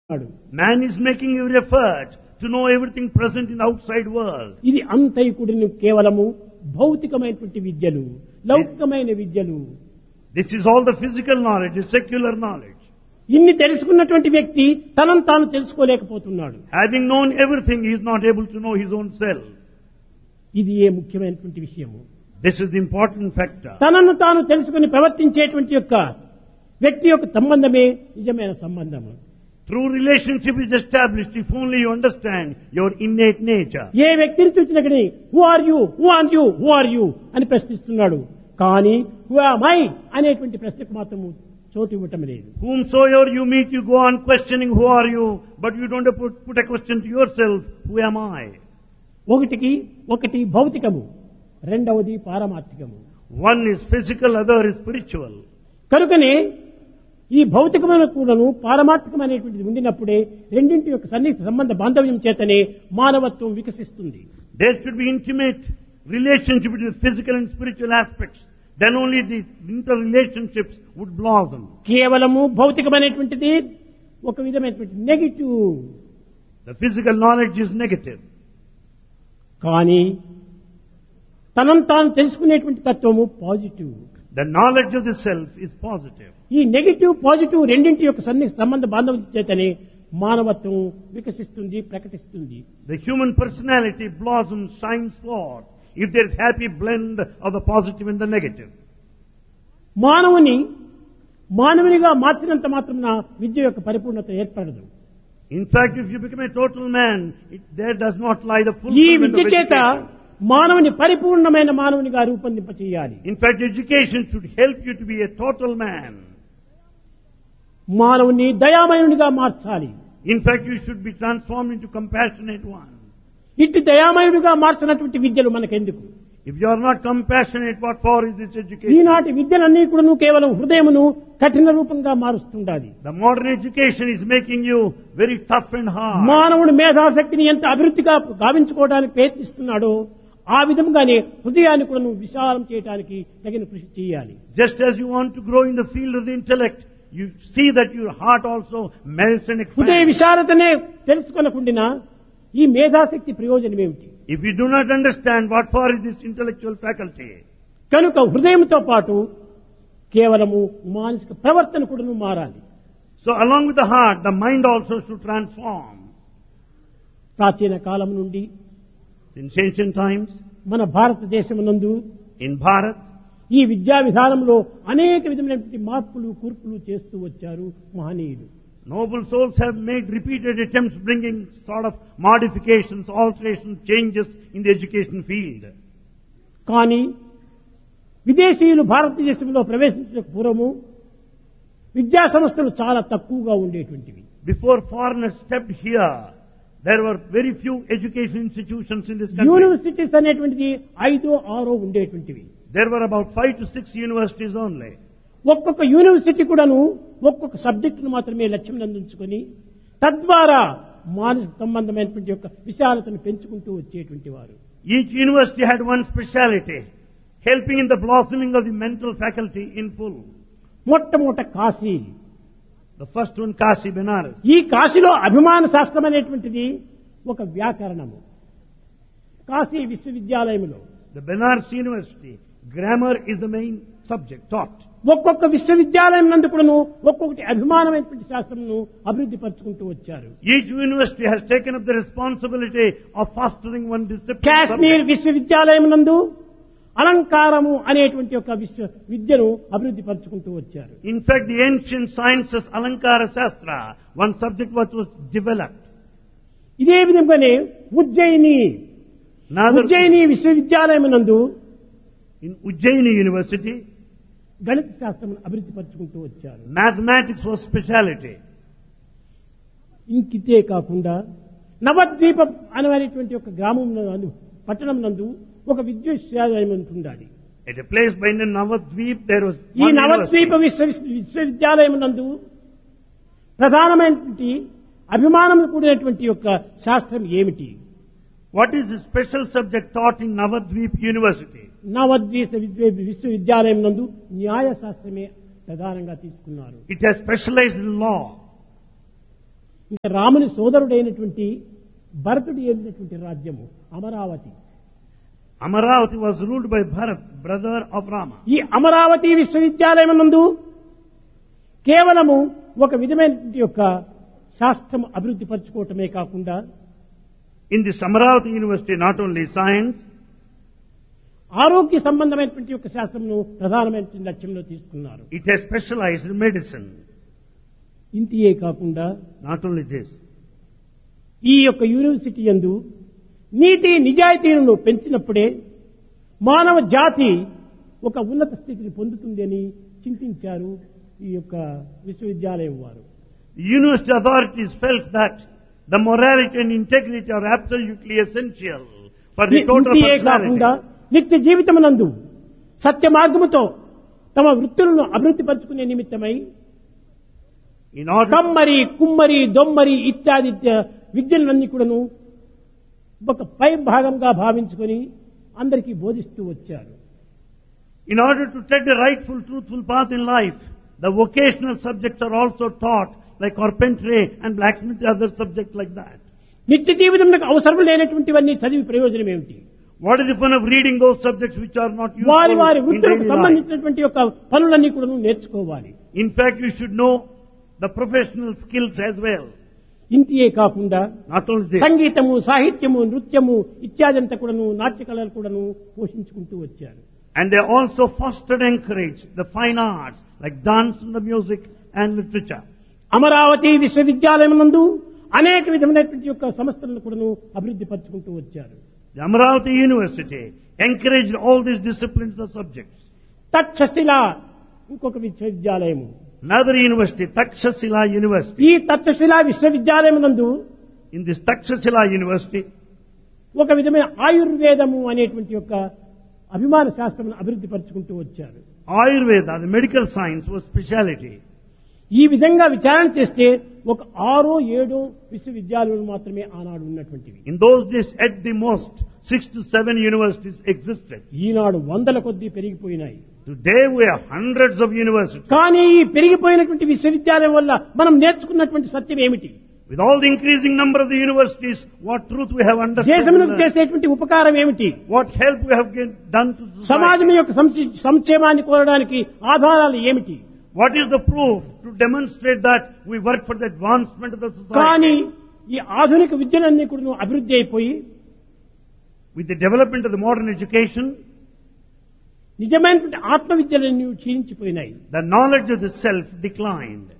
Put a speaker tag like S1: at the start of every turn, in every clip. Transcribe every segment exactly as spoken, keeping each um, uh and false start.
S1: Man is making every effort to know everything present in the outside world.
S2: ఇది అంతైకుడిని కేవలము భౌతికమైనటువంటి విద్యలు, లౌకికమైన విద్యలు.
S1: This is all the physical knowledge, the secular knowledge.
S2: ఇన్ని తెలుసుకున్నటువంటి వ్యక్తి తనను తాను తెలుసుకోలేకపోతున్నాడు.
S1: Having known everything, he is not able to know his own self.
S2: ఇది ఏ ముఖ్యమైనటువంటి విషయము.
S1: This is the important factor.
S2: తనను తాను తెలుసుకుని ప్రవర్తించేటువంటి యొక్క వ్యక్తి యొక్క సంబంధమే నిజమైన సంబంధము.
S1: True relationship is established if only you understand your innate nature.
S2: ఏ వ్యక్తిని చూసినా కానీ who are you who are you who are you అని ప్రశ్నిస్తున్నాడు. కానీ హూ ఆమ్ ఐ అనేటువంటి ప్రశ్నకు మాత్రం చోటు ఇవ్వటం లేదు.
S1: Whomsoever you meet, you go on questioning who are you, but you don't put, put a question to yourself, who am I?
S2: ఒకటికి ఒకటి భౌతికము, రెండవది పారమార్థికము.
S1: One is physical, other is spiritual.
S2: కనుకనే ఈ భౌతికమైన కూడాను పారమార్థికమైనటువంటిది ఉండినప్పుడే రెండింటి యొక్క సన్నిహిత సంబంధ బాంధవ్యం చేతనే మానవత్వం వికసిస్తుంది.
S1: There should be intimate relationship between physical and spiritual aspects. Then only the interrelationships would blossom.
S2: కేవలము భౌతికమైనటువంటిది ఒక విధమైనటువంటి negative.
S1: The physical knowledge is negative.
S2: కానీ తనను తాను తెలుసుకునేటువంటి తత్వము positive.
S1: The knowledge of the self is positive.
S2: ఈ నెగిటివ్ పాజిటివ్ రెండింటి యొక్క సన్నిహిత సంబంధ బాంధవ్యం చేతనే మానవత్వం వికసిస్తుంది, ప్రకటిస్తుంది.
S1: The human personality blossoms, shines forth if there is happy blend of the positive and the negative.
S2: మానవుని మానవునిగా మార్చినంత మాత్రం విద్య యొక్క పరిపూర్ణత ఏర్పడదు.
S1: In fact, if you become a total man, it, there does not lie the
S2: ఈ
S1: fulfillment
S2: Vidya
S1: of
S2: చేత
S1: education.
S2: మానవుని పరిపూర్ణమైన మానవునిగా రూపొందింప చేయాలి.
S1: In fact, education should help you to be a total man.
S2: మానవుని దయామయునిగా మార్చాలి.
S1: In fact, you should be transformed into compassionate one.
S2: ఇట్టి దయామయునిగా మార్చినటువంటి విద్యలు మనకెందుకు?
S1: If you are not compassionate, what for is this education?
S2: ఈనాటి విద్యలన్నీ కూడా కేవలం హృదయమును కఠిన రూపంగా మారుస్తుండాలి.
S1: The modern education is making you very tough and hard.
S2: మానవుడి మేధాశక్తిని ఎంత అభివృద్ధిగా గావించుకోవడానికి ప్రయత్నిస్తున్నాడో ఆ విధంగానే హృదయాన్ని కూడా విశాలం చేయడానికి తగిన కృషి చేయాలి.
S1: Just as you want to grow in the field of the intellect, you see that your heart also melts and
S2: హృదయ
S1: expands.
S2: విశాలతనే తెలుసుకొనకుండా ఈ మేధాశక్తి ప్రయోజనం ఏమిటి?
S1: If you do not understand, what for is this intellectual faculty?
S2: కనుక హృదయంతో పాటు కేవలము మానసిక ప్రవర్తన కూడా మారాలి.
S1: So along with the heart, the mind also should transform.
S2: ప్రాచీన కాలం నుండి
S1: Since ancient times,
S2: మన భారతదేశమునందు
S1: in Bharat,
S2: ఈ విద్యా విధానంలో అనేక విధమైనటువంటి మార్పులు కూర్పులు చేస్తూ వచ్చారు మహనీయులు.
S1: noble souls have made repeated attempts bringing sort of modifications, alterations, changes in the education field.
S2: కానీ విదేశీయులు భారతదేశంలో ప్రవేశించక పూర్వము విద్యా సంస్థలు చాలా తక్కువగా ఉండేటువంటివి.
S1: Before foreigners stepped here, there were very few education institutions in this country.
S2: Universities అనేటువంటిది ఐదో ఆరో ఉండేటువంటివి.
S1: There were about five to six universities only.
S2: ఒక్కొక్క యూనివర్సిటీ కూడాను ఒక్కొక్క సబ్జెక్టును మాత్రమే లక్ష్యం అందించుకొని తద్వారా మానసిక సంబంధమైనటువంటి యొక్క విశాలతను పెంచుకుంటూ వచ్చేటువంటి వారు.
S1: Each university had one speciality, helping in the blossoming of the mental faculty in full.
S2: మొట్టమొదట Kashi.
S1: The first one, Kashi, Benares.
S2: ఈ కాశీలో అభిమాన శాస్త్రం అనేటువంటిది ఒక వ్యాకరణము. కాశీ విశ్వవిద్యాలయంలో
S1: The Benares University, grammar is the main subject taught.
S2: ఒక్కొక్క విశ్వవిద్యాలయం నందు కూడాను ఒక్కొక్కటి అభిమానమైనటువంటి శాస్త్రమును అభివృద్ధి పరుచుకుంటూ వచ్చారు.
S1: Each university has taken up the responsibility of fostering one discipline.
S2: Kashmir విశ్వవిద్యాలయం నందు అలంకారము అనేటువంటి ఒక విశ్వ విద్యను అభివృద్ధి పరుచుకుంటూ వచ్చారు.
S1: In fact, the ancient sciences, Alankara Shastra, one subject which was developed.
S2: ఇదే విధంగానే ఉజ్జయిని
S1: Another,
S2: ఉజ్జయిని విశ్వవిద్యాలయం నందు
S1: in Ujjaini University,
S2: గణిత శాస్త్రం అభివృద్ధి పరుచుకుంటూ వచ్చారు.
S1: mathematics was speciality.
S2: ఇంకితే కాకుండా నవద్వీప అనేటువంటి ఒక గ్రామం నందు పట్టణం నందు ఒక విశ్వవిద్యాలయం ఉంటుండాలి.
S1: At a place by the Navadvip, there was
S2: ఈ
S1: one
S2: నవద్వీప
S1: university.
S2: విశ్వ విశ్వవిద్యాలయం నందు ప్రధానమైనటువంటి అభిమానం కూడినటువంటి యొక్క శాస్త్రం ఏమిటి?
S1: What is the special subject taught in Navadvip University?
S2: నవద్వీప విశ్వవిద్యాలయం నందు న్యాయ శాస్త్రమే ప్రధానంగా తీసుకున్నారు.
S1: It has specialized in law.
S2: ఇంకా రాముని సోదరుడైనటువంటి భరతుడు ఏలినటువంటి రాజ్యము Amaravati.
S1: Amaravati was ruled by Bharat, brother of Rama.
S2: ఈ అమరావతి విశ్వవిద్యాలయం నందు కేవలము ఒక విధమైనటువంటి యొక్క శాస్త్రం అభివృద్ధి పరచుకోవటమే కాకుండా
S1: In this Amaravati University, not only science,
S2: ఆరోగ్య సంబంధమైనటువంటి యొక్క శాస్త్రమును ప్రధానమైనటువంటి లక్ష్యంలో తీసుకున్నారు.
S1: it has specialized in medicine.
S2: ఇంతియే కాకుండా
S1: Not only this,
S2: ఈ యొక్క యూనివర్సిటీ యందు నీతి నిజాయితీలను పెంచినప్పుడే మానవ జాతి ఒక ఉన్నత స్థితిని పొందుతుంది అని చింతించారు ఈ యొక్క విశ్వవిద్యాలయం వారు.
S1: the university authorities felt that the morality and integrity are absolutely essential for the total
S2: ఇంతియే కాకుండా
S1: personality.
S2: నిత్య జీవితమునందు సత్య మార్గముతో తమ వృత్తులను అభివృద్ధి పరచుకునే నిమిత్తమై
S1: In order,
S2: కమ్మరి కుమ్మరి దొమ్మరి ఇత్యాది విద్యలన్నీ కూడాను ఒక పై భాగంగా భావించుకొని అందరికీ బోధిస్తూ వచ్చారు.
S1: in order to take the rightful, truthful path in life, the vocational subjects are also taught, like carpentry and blacksmith, other subjects like that.
S2: నిత్య జీవితంలో అవసరం లేనటువంటివన్నీ చదివి ప్రయోజనం ఏమిటి?
S1: What is the fun of reading those subjects which are not useful
S2: వారి వారి
S1: in
S2: వృత్తులకు
S1: daily life?
S2: సంబంధించినటువంటి యొక్క పనులన్నీ కూడా నేర్చుకోవాలి.
S1: In fact, you should know the professional skills as well.
S2: ఇంతియే కాకుండా
S1: Not only this,
S2: సంగీతము సాహిత్యము నృత్యము ఇత్యాదంతా కూడాను నాట్య కళలు కూడాను పోషించుకుంటూ వచ్చారు.
S1: and they also fostered and encouraged the fine arts like dance and the music and literature.
S2: Amaravati విశ్వవిద్యాలయం నందు అనేక విధమైనటువంటి యొక్క సంస్థలను కూడాను అభివృద్ధి పరచుకుంటూ వచ్చారు.
S1: The Amaravati University encouraged all these disciplines, the subjects.
S2: Takshashila ఇంకొక విశ్వవిద్యాలయము.
S1: Another university, Takshashila University.
S2: ఈ తక్షశిల విశ్వవిద్యాలయం నందు
S1: In this Takshashila University,
S2: ఒక విధమైన ఆయుర్వేదము అనేటువంటి యొక్క అభిమాన శాస్త్రం అభివృద్ధి పరచుకుంటూ వచ్చారు.
S1: Ayurveda, the medical science, was speciality.
S2: ఈ విధంగా విచారణ చేస్తే ఒక ఆరో ఏడో విశ్వవిద్యాలయాలు మాత్రమే ఆనాడు ఉన్నటువంటివి.
S1: In those days, at the most, six to seven universities existed.
S2: ఈనాడు వందల కొద్దీ పెరిగిపోయినాయి.
S1: Today we have hundreds of universities.
S2: కానీ ఈ పెరిగిపోయినటువంటి విశ్వవిద్యాలయం వల్ల మనం నేర్చుకున్నటువంటి సత్యం ఏమిటి?
S1: With all the increasing number of the universities, what truth we have understood?
S2: దేశమునకు చేసేటువంటి ఉపకారం ఏమిటి?
S1: What help we have get- done to society?
S2: సమాజం యొక్క సంక్షే- సంక్షేమాన్ని కోరడానికి ఆధారాలు ఏమిటి?
S1: What is the proof to demonstrate that we work for the advancement of the society?
S2: కానీ ఈ ఆధునిక విద్యలన్నీ కూడా అభివృద్ధి అయిపోయి
S1: With the development of the modern education,
S2: నిజమైనటువంటి ఆత్మ విద్యలన్నీ క్షీణించిపోయినాయి.
S1: the knowledge of the self declined.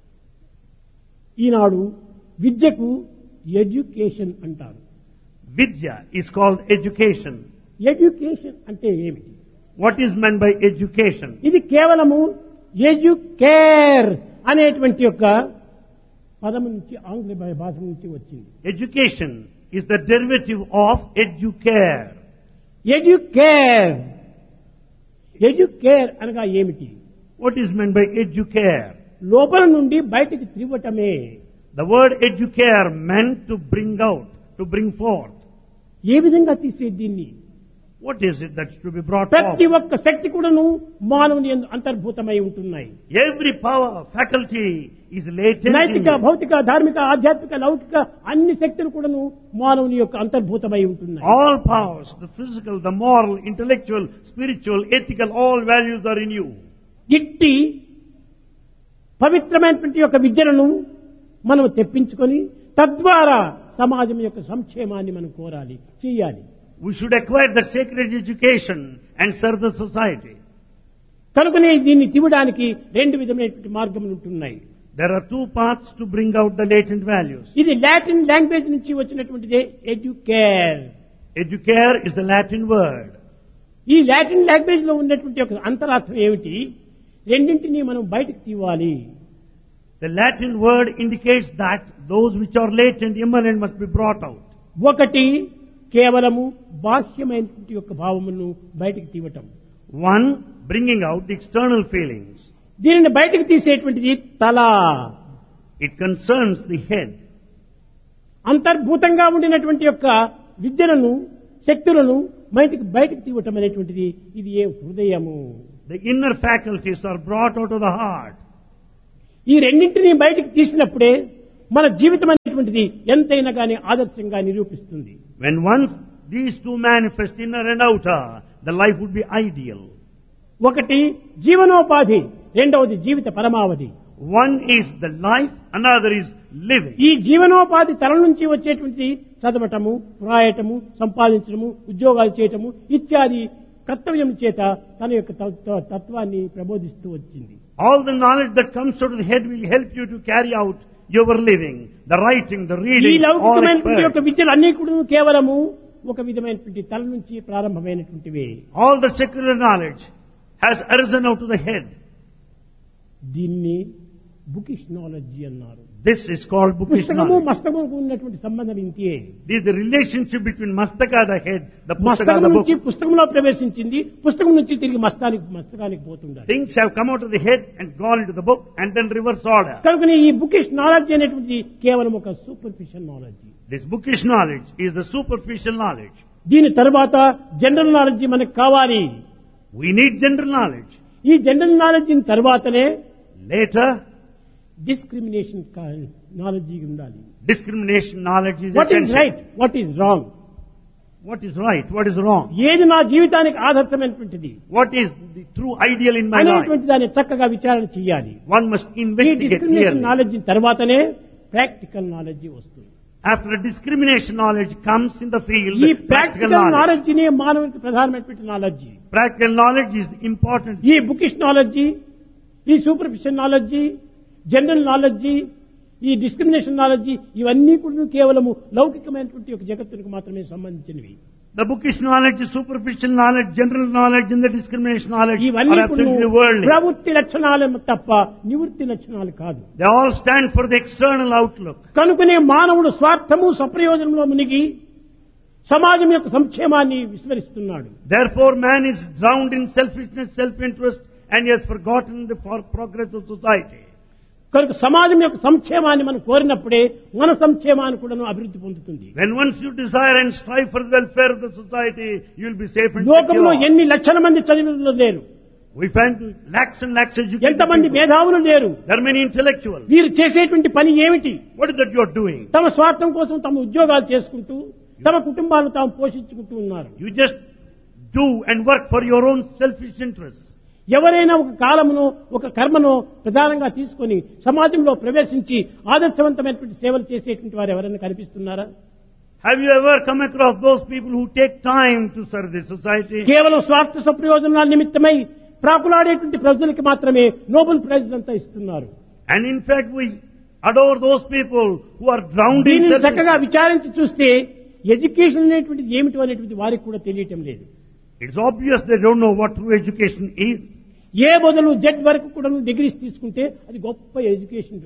S2: ఈనాడు విద్యకు ఎడ్యుకేషన్ అంటారు.
S1: Vidya is called education.
S2: Education అంటే ఏమిటి?
S1: What is meant by education?
S2: ఇది కేవలము ఎడ్యుకేర్ అనేటువంటి యొక్క పదము నుంచి ఆంగ్ల భాష నుంచి వచ్చింది.
S1: Education is the derivative of educare.
S2: Educare educare అనగా ఏమిటి?
S1: What is meant by educare?
S2: లోపల నుండి బయటికి త్రివ్వటమే.
S1: The word educare meant to bring out, to bring forth.
S2: ఏ విధంగా తీసే దీన్ని?
S1: What is it that's to be brought
S2: ప్రతి
S1: forth?
S2: ఒక్క శక్తి కూడాను మానవుని యందు అంతర్భూతమై ఉంటున్నాయి.
S1: Every power, faculty is latent in
S2: నైతిక
S1: you.
S2: భౌతిక ధార్మిక ఆధ్యాత్మిక లౌకిక అన్ని శక్తులు కూడాను మానవుని యొక్క అంతర్భూతమై ఉంటున్నాయి.
S1: All powers, the physical, the moral, intellectual, spiritual, ethical, all values are in you.
S2: ఇట్టి పవిత్రమైనటువంటి యొక్క విద్యలను మనం తెప్పించుకొని తద్వారా సమాజం యొక్క సంక్షేమాన్ని మనం కోరాలి, చేయాలి.
S1: We should acquire that sacred education and serve the society.
S2: కనుకనే దీన్ని తీవడానికి రెండు విధమైనటువంటి మార్గములు ఉంటున్నాయి.
S1: There are two paths to bring out the latent values.
S2: ఇది లాటిన్ లాంగ్వేజ్ నుంచి వచ్చినటువంటిదే educare.
S1: Educare is the Latin word.
S2: ఈ లాటిన్ లాంగ్వేజ్ లో ఉన్నటువంటి ఒక అంతరార్థం ఏమిటి? రెండింటినీ మనం బయటకు తీవాలి.
S1: The Latin word indicates that those which are latent, immanent must be brought out.
S2: ఒకటి కేవలము బాహ్యమైనటువంటి యొక్క భావములను బయటకు తీవటం.
S1: One, bringing out the external feelings.
S2: దీనిని బయటకు తీసేటువంటిది తల.
S1: It concerns the head.
S2: అంతర్భూతంగా ఉండినటువంటి యొక్క విద్యలను శక్తులను బయటకు బయటకు తీవటం అనేటువంటిది ఇది ఏ హృదయము.
S1: The inner faculties are brought out of the heart.
S2: ఈ రెండింటినీ బయటకు తీసినప్పుడే మన జీవితం అనేటువంటిది ఎంతైనా కానీ ఆదర్శంగా నిరూపిస్తుంది.
S1: When once these two manifest, inner and outer, the life would be ideal.
S2: ఒకటి జీవనోపాధి, రెండవది జీవిత పరమావధి.
S1: One is the life, another is living.
S2: ఈ జీవనోపాధి తల నుంచి వచ్చేటువంటిది చదవటము, వ్రాయటము, సంపాదించడము, ఉద్యోగాలు చేయటము ఇత్యాది కర్తవ్యం చేత తన యొక్క తత్వ- తత్వాన్ని ప్రబోధిస్తూ వచ్చింది.
S1: All the knowledge that comes out of the head will help you to carry out your living, the writing, the
S2: ఈ
S1: reading, all
S2: లౌకికమైనటువంటి యొక్క
S1: expert.
S2: విద్యలు అన్ని కూడా కేవలము ఒక విధమైనటువంటి తల నుంచి ప్రారంభమైనటువంటివే.
S1: All the secular knowledge has arisen out of the head.
S2: దీన్ని బుకిష్ నాలెడ్జీ అన్నారు.
S1: This is called bookish
S2: పుస్తకము
S1: knowledge.
S2: మస్తకము ఉన్నటువంటి సంబంధం ఇంతే.
S1: This is the relationship between mastaka, the head, the pustaka,
S2: మస్తకం
S1: the book.
S2: నుంచి పుస్తకంలో ప్రవేశించింది, పుస్తకం నుంచి తిరిగి మస్తానికి మస్తకానికి పోతుండాలి.
S1: Things have come out of the head and gone into the book and then reverse order.
S2: కనుక ఈ బుకిష్ నాలెడ్జ్ అనేటువంటిది కేవలం ఒక superficial knowledge.
S1: This bookish knowledge is the superficial knowledge.
S2: దీని తర్వాత జనరల్ నాలెడ్జ్ మనకు కావాలి.
S1: We need general knowledge.
S2: ఈ జనరల్ నాలెడ్జ్ తర్వాతనే
S1: Later,
S2: డిస్క్రిమినేషన్ నాలెడ్జ్ ఉండాలి.
S1: discrimination knowledge is
S2: what is
S1: essential.
S2: Right, what is wrong,
S1: What is right? What is wrong?
S2: ఏది నా జీవితానికి ఆదర్శమైనటువంటిది
S1: What is the true ideal in my life?
S2: అనేటువంటి దాన్ని చక్కగా విచారణ చేయాలి.
S1: One must
S2: ఈ
S1: investigate
S2: డిస్క్రిమినేషన్
S1: clearly.
S2: నాలెడ్జ్ తర్వాతనే ప్రాక్టికల్ నాలెడ్జ్ వస్తుంది.
S1: After discrimination knowledge comes in the field,
S2: ఈ
S1: practical
S2: ప్రాక్టికల్
S1: knowledge.
S2: నాలెడ్జ్ నే మానవునికి ప్రధానమైనటువంటి knowledge.
S1: Practical knowledge is important.
S2: ఈ బుకిష్ నాలెడ్జ్, ఈ సూపర్ఫిషియల్ నాలెడ్జ్, జనరల్ నాలెడ్జ్, ఈ డిస్క్రిమినేషన్ నాలెడ్జ్ ఇవన్నీ కూడా కేవలము లౌకికమైనటువంటి ఒక జగత్తునికి మాత్రమే సంబంధించినవి.
S1: The bookish knowledge, superficial knowledge, general knowledge, and the discrimination knowledge
S2: ఇవన్నీ
S1: are absolutely worldly.
S2: ప్రవృత్తి లక్షణాలు తప్ప నివృత్తి లక్షణాలు కాదు.
S1: They all stand for the external outlook.
S2: కనుకనే మానవుడు స్వార్థము స్వప్రయోజనంలో మునిగి సమాజం యొక్క సంక్షేమాన్ని విస్మరిస్తున్నాడు.
S1: Therefore, man is drowned in selfishness, self-interest, and he has forgotten the for- progress of society.
S2: కనుక సమాజం యొక్క సంక్షేమాన్ని మనం కోరినప్పుడే మన సంక్షేమాన్ని కూడా అభివృద్ధి పొందుతుంది.
S1: When once you desire and strive for the welfare of the society, you will be safe and
S2: లోకంలో
S1: secure.
S2: ఎన్ని లక్షల మంది చదివిన లేరు,
S1: We find lakhs and lakhs educated
S2: ఎంతమంది
S1: people.
S2: మేధావులు లేరు.
S1: There are many intellectuals.
S2: వీరు చేసేటువంటి పని ఏమిటి?
S1: What is that you are doing?
S2: తమ స్వార్థం కోసం తమ ఉద్యోగాలు చేసుకుంటూ తమ కుటుంబాలను తాము పోషించుకుంటూ ఉన్నారు.
S1: You just do and work for your own selfish interests.
S2: ఎవరైనా ఒక కాలమును ఒక కర్మను ప్రధానంగా తీసుకొని సమాజంలో ప్రవేశించి ఆదర్శవంతమైనటువంటి సేవలు చేసేటువంటి వారు ఎవరైనా కనిపిస్తున్నారా?
S1: Have you ever come across those people who take time to serve the society?
S2: కేవలం స్వార్థ స్వప్రయోజనాల నిమిత్తమై ప్రాకులాడేటువంటి ప్రజలకి మాత్రమే నోబెల్ ప్రైజ్ అంతా ఇస్తున్నారు.
S1: And in fact, we adore those people who are drowned in
S2: దీనిని
S1: selfish.
S2: చక్కగా విచారించి చూస్తే ఎడ్యుకేషన్ అనేటువంటిది ఏమిటి అనేటువంటిది వారికి కూడా తెలియటం లేదు.
S1: It's obvious they don't know what true education is.
S2: ఏ మొదలు జెడ్ వరకు కూడా డిగ్రీస్ తీసుకుంటే అది గొప్ప education.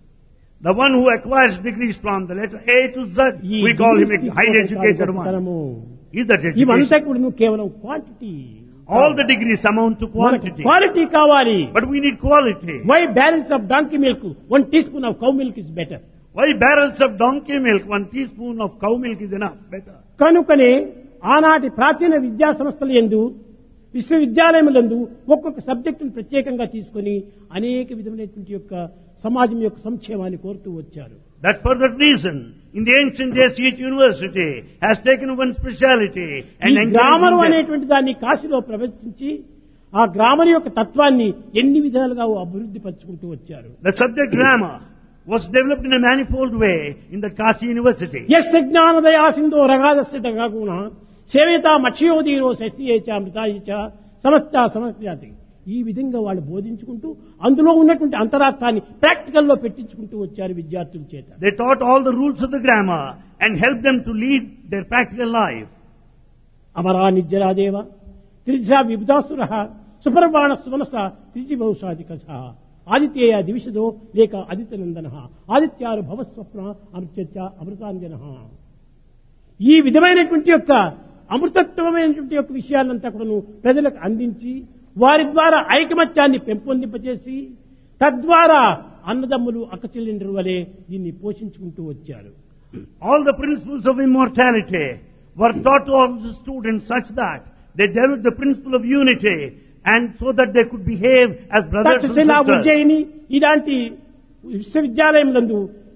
S1: The one who acquires degrees from the letter A to Z,
S2: ఈ
S1: we call him a
S2: degrees
S1: highly
S2: తీసుకోవడం
S1: educated
S2: కాదు
S1: one.
S2: గొప్పతనము.
S1: Is that
S2: ఇవంతా
S1: education?
S2: కూడా నువ్వు కేవలం quantity.
S1: All the degrees amount to quantity.
S2: Quality కావాలి.
S1: But we need quality.
S2: Why balance of donkey milk one tea spoon of cow milk is better.
S1: Why barrels of donkey milk, one teaspoon of cow milk is enough, better.
S2: కనుకనే ఆనాటి ప్రాచీన విద్యా సంస్థల యందు విశ్వవిద్యాలయములందు ఒక్కొక్క సబ్జెక్టును ప్రత్యేకంగా తీసుకొని అనేక విధమైనటువంటి యొక్క సమాజం యొక్క సంక్షేమాన్ని కోరుతూ వచ్చారు.
S1: That's for that reason. In the ancient days, each university has taken one speciality
S2: ఈ
S1: and
S2: గ్రామర్
S1: encouraging them.
S2: అనేటువంటి దాన్ని కాశీలో ప్రవేశించి ఆ గ్రామర్ యొక్క తత్వాన్ని ఎన్ని విధాలుగా అభివృద్ధి పరుచుకుంటూ వచ్చారు.
S1: The subject grammar was developed in a manifold way in the Kashi University.
S2: Yes జ్ఞానదయా సింధో రగాదస్య దగాగుణ సేవేత మక్షయోదీరో శశియేచ అమృతాయిచ సమస్త సమస్యాతి. ఈ విధంగా వాళ్ళు బోధించుకుంటూ అందులో ఉన్నటువంటి అంతరార్థాన్ని ప్రాక్టికల్లో పెట్టించుకుంటూ వచ్చారు విద్యార్థుల చేత.
S1: They taught all the rules of the grammar and helped them to lead their practical life.
S2: Amara నిజ్జరాదేవ త్రిదిశా విబుధాసుర సుపర్వాణ సుమనస త్రిజిభౌషాదిక ఆదిత్యేయ దివిషదో లేక ఆదిత్యనందన ఆదిత్యారు భవస్వప్న అమృత్య అమృతాంజన. ఈ విధమైనటువంటి యొక్క అమృతత్వమైనటువంటి యొక్క విషయాలంతా కూడాను ప్రజలకు అందించి వారి ద్వారా ఐకమత్యాన్ని పెంపొందింపచేసి తద్వారా అన్నదమ్ములు అక్కచెల్లెండ్రు వలె దీన్ని పోషించుకుంటూ వచ్చారు.
S1: All the principles of immortality were taught to all the students such that they developed the principle of unity and so that they could behave as brothers and
S2: Takshashila
S1: sisters.
S2: Ujjaini ఇలాంటి విశ్వవిద్యాలయములందు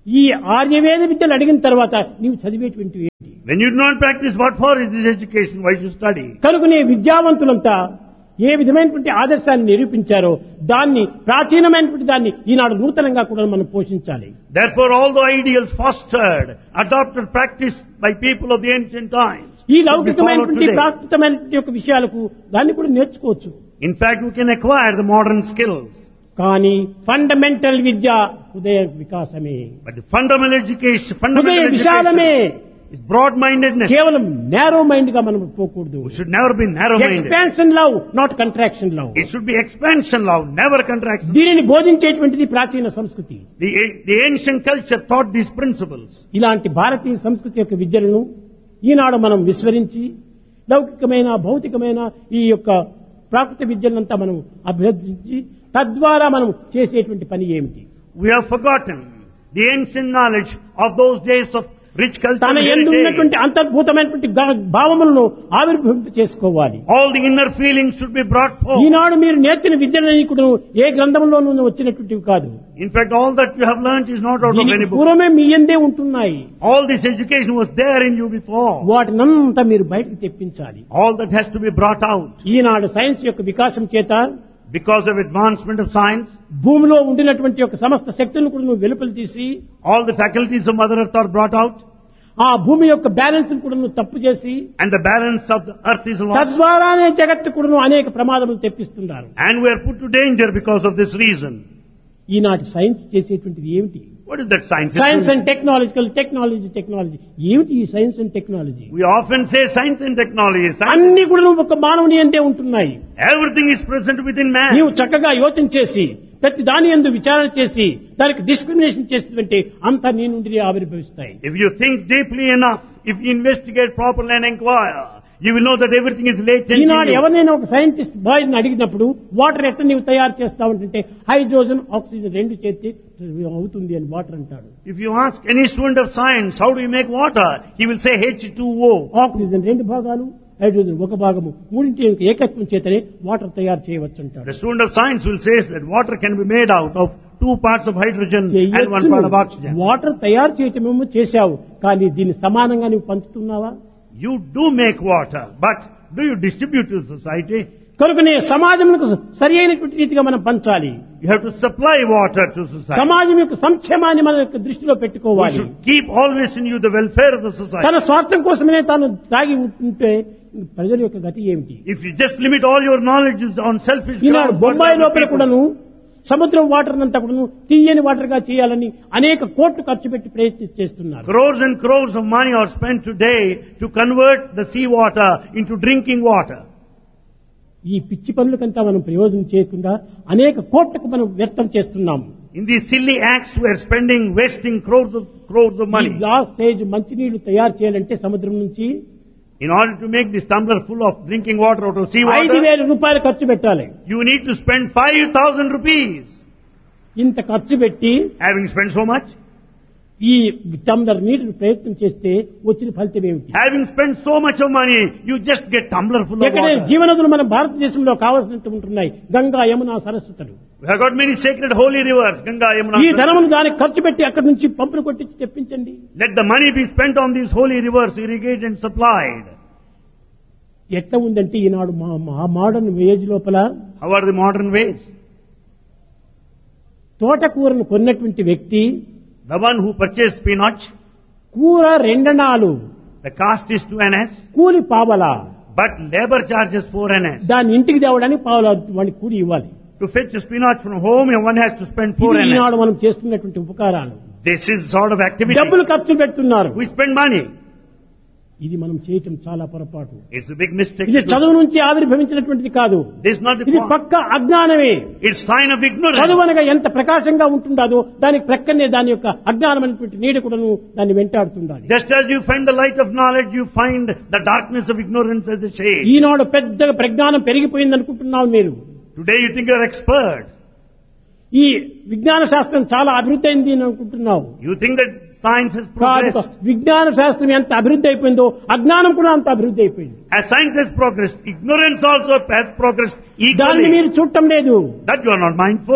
S2: ఈ ఆర్యవేద విద్యలు అడిగిన తర్వాత నీవు చదివేటువంటి ఏంటి?
S1: When you do not practice, what for is this education? Why should you study?
S2: కనుకనే విద్యావంతులంతా ఏ విధమైనటువంటి ఆదర్శాన్ని నిరూపించారో దాన్ని ప్రాచీనమైనటువంటి దాన్ని ఈనాడు నూతనంగా కూడా మనం పోషించాలి.
S1: Therefore, all the ideals fostered, adopted, practiced by people of the ancient times,
S2: ఈ
S1: should be followed
S2: లౌకికమైనటువంటి
S1: today.
S2: ప్రాకృతమైనటువంటి యొక్క విషయాలకు దాన్ని కూడా నేర్చుకోవచ్చు.
S1: In fact, we can acquire the modern skills.
S2: కానీ ఫండమెంటల్ విద్య హృదయ వికాసమే,
S1: But the fundamental education,
S2: హృదయ
S1: fundamental
S2: విశాలమే.
S1: education is broad-mindedness.
S2: కేవలం నేరో మైండ్ గా మనం పోకూడదు.
S1: We should never be narrow-minded.
S2: Expansion love, not contraction love.
S1: It should be expansion love, never contraction.
S2: దీనిని బోధించేటువంటిది ప్రాచీన సంస్కృతి.
S1: The, the ancient culture taught these principles.
S2: ఇలాంటి భారతీయ సంస్కృతి యొక్క విద్యలను ఈనాడు మనం విస్మరించి లౌకికమైన భౌతికమైన ఈ యొక్క ప్రాకృత విద్యలంతా మనం అభ్యర్థించి తద్వారా మనం చేసేటువంటి పని ఏమిటి?
S1: We have forgotten the ancient knowledge of those days of rich culture
S2: తన
S1: and
S2: ఎందు
S1: heritage.
S2: ఉన్నటువంటి అంతర్భూతమైనటువంటి గా- భావములను ఆవిర్భవింప చేసుకోవాలి.
S1: All the inner feelings should be brought forth.
S2: ఈనాడు మీరు నేర్చిన విద్యలన్నీ కూడా ఏ గ్రంథంలోనూ వచ్చినటువంటివి కాదు.
S1: In fact, all that you have learnt is not out of
S2: దీనికి
S1: any book.
S2: పూర్వమే మీ ఎందే ఉంటున్నాయి.
S1: All this education was there in you before.
S2: వాటినంతా మీరు బయటకు తెప్పించాలి.
S1: All that has to be brought out.
S2: Eenadu science యొక్క వికాసం చేత
S1: Because of advancement of science,
S2: భూమిలో ఉండినటువంటి యొక్క సమస్త శక్తులను కూడా నువ్వు వెలుపలు తీసి
S1: all the faculties of Mother Earth are brought out,
S2: ఆ భూమి యొక్క బ్యాలెన్స్ కూడా నువ్వు తప్పు చేసి
S1: and the balance of the earth is lost.
S2: తద్వారానే జగత్తు కూడా అనేక ప్రమాదములు తెప్పిస్తున్నారు.
S1: And we are put to danger because of this reason.
S2: ఈనాటి సైన్స్ చేసేటువంటిది ఏమిటి?
S1: What is that science?
S2: Science and technological technology technology ఏమిటి ఈ science and technology?
S1: We often say science and technology. Science,
S2: అన్ని కూడా నువ్వు ఒక మానవుని అంతే ఉంటున్నాయి.
S1: everything is present within man.
S2: నీవు చక్కగా యోచన చేసి ప్రతి దాని యందు విచారణ చేసి దానికి డిస్క్రిమినేషన్ చేసినట్టే అంతా నీ నుండి ఆవిర్భవిస్తాయి.
S1: If you think deeply enough, if you investigate properly and inquire, you will know that everything is latent in
S2: Eenadu
S1: you.
S2: ఎవరినైనా ఒక సైంటిస్ట్ బాయ్స్ ని అడిగినప్పుడు వాటర్ ఎట్లా నీవు తయారు చేస్తావంటే హైడ్రోజన్ ఆక్సిజన్ రెండు చేస్తే అవుతుంది అని వాటర్ అంటాడు.
S1: If you ask any student of science, how do you make water? He will say H two O.
S2: Oxygen రెండు భాగాలు, హైడ్రోజన్ ఒక భాగము, మూడింటి యొక్క ఏకత్వం చేతనే వాటర్ తయారు చేయవచ్చు అంటాడు.
S1: The student of science will say that water can be made out of two parts of hydrogen and one part of oxygen.
S2: Water తయారు చేయటమేమో చేశావు, కానీ దీన్ని సమానంగా నువ్వు పంచుతున్నావా?
S1: You do make water, but do you distribute to society?
S2: కనుకనే సమాజంకు సరి అయినటువంటి రీతిగా మనం పంచాలి.
S1: You have to supply water to society.
S2: సమాజం యొక్క సంక్షేమాన్ని మన యొక్క దృష్టిలో
S1: You
S2: పెట్టుకోవాలి.
S1: should keep always in you the welfare of the society.
S2: తన స్వార్థం కోసమే తాను తాగి ఉంటే ప్రజల యొక్క గతి ఏమిటి?
S1: If you just limit all your knowledge on selfish
S2: Eenadu
S1: grounds,
S2: Bombay
S1: what
S2: లోపల
S1: other
S2: కూడాను
S1: people-
S2: సముద్రం వాటర్ అంతా కూడాను తీయని వాటర్ గా చేయాలని అనేక కోట్లు ఖర్చు పెట్టి ప్రయత్నం చేస్తున్నారు.
S1: crores and crores of money are spent today to convert the sea water into drinking water.
S2: ఈ పిచ్చి పనులకంతా మనం ప్రయోజనం చేయకుండా అనేక కోట్లకు మనం వ్యర్థం చేస్తున్నాం.
S1: In these silly acts, we are spending, wasting crores of crores of
S2: ఈ
S1: money.
S2: గ్లాస్ సైజ్ మంచినీళ్లు తయారు చేయాలంటే సముద్రం నుంచి
S1: In order to make this tumbler full of drinking water out of sea
S2: ఐదు
S1: water,
S2: వేల రూపాయలు ఖర్చు పెట్టాలి.
S1: you need to spend five thousand rupees.
S2: ఇంత ఖర్చు పెట్టి
S1: Having spent so much,
S2: ఈ టంబ్లర్ నీటిని ప్రయత్నం చేస్తే వచ్చిన ఫలితం ఏమిటి?
S1: having spent so much of money, you just get tumbler full of
S2: ఎక్కడైనా
S1: water.
S2: జీవనదులు మన భారతదేశంలో కావాల్సినంత ఉంటున్నాయి. Ganga, Yamuna, సరస్వతులు.
S1: We have got many sacred holy rivers, Ganga, Yamuna.
S2: ఈ ధనమును దానికి ఖర్చు పెట్టి అక్కడి నుంచి పంపులు కొట్టించి తెప్పించండి.
S1: Let the money be spent on these holy rivers, irrigated and supplied.
S2: ఎట్లా ఉందంటే ఈనాడు మా మా మోడర్న్ ఏజ్ లోపల
S1: How are the modern ways?
S2: తోటకూరను కొన్నటువంటి వ్యక్తి
S1: The one who purchased spinach,
S2: కూర రెండనాలు,
S1: the cost is two annas,
S2: కూలి పావలా,
S1: but labor charges four annas.
S2: దాన్ని ఇంటికి తేవడానికి పావలా వాడికి కూలి ఇవ్వాలి.
S1: To fetch a spinach from home, one has to spend four
S2: ఇది ఈనాడు
S1: annas.
S2: మనం చేస్తున్నటువంటి ఉపకారాలు.
S1: This is sort of activity.
S2: డబ్బులు ఖర్చు పెడుతున్నారు.
S1: We spend money.
S2: ఇది మనం చేయటం చాలా పొరపాటు.
S1: It's a big mistake.
S2: ఇది
S1: to do.
S2: చదువు నుంచి ఆవిర్భవించినటువంటిది కాదు.
S1: This is not the
S2: ఇది
S1: point.
S2: పక్క అజ్ఞానమే.
S1: It's sign of ignorance.
S2: చదువు అనగా ఎంత ప్రకాశంగా ఉంటుందో దానికి ప్రక్కనే దాని యొక్క అజ్ఞానమైనటువంటి నీడ కూడాను దాన్ని వెంటాడుతుండాలి.
S1: Just as you find the light of knowledge, you find the darkness of ignorance as a shade.
S2: ఈనాడు పెద్దగా ప్రజ్ఞానం పెరిగిపోయింది అనుకుంటున్నావు మీరు.
S1: Today you think you're expert.
S2: ఈ విజ్ఞాన శాస్త్రం చాలా అభివృద్ధి అయింది అని అనుకుంటున్నావు.
S1: You think that science has
S2: కాదు,
S1: progressed.
S2: విజ్ఞాన శాస్త్రం ఎంత అభివృద్ధి అయిపోయిందో అజ్ఞానం కూడా అంత అభివృద్ధి అయిపోయింది.
S1: As science has progressed, ignorance also has progressed
S2: దాన్ని
S1: equally.
S2: మీరు చూడటం లేదు.
S1: That you are not mindful.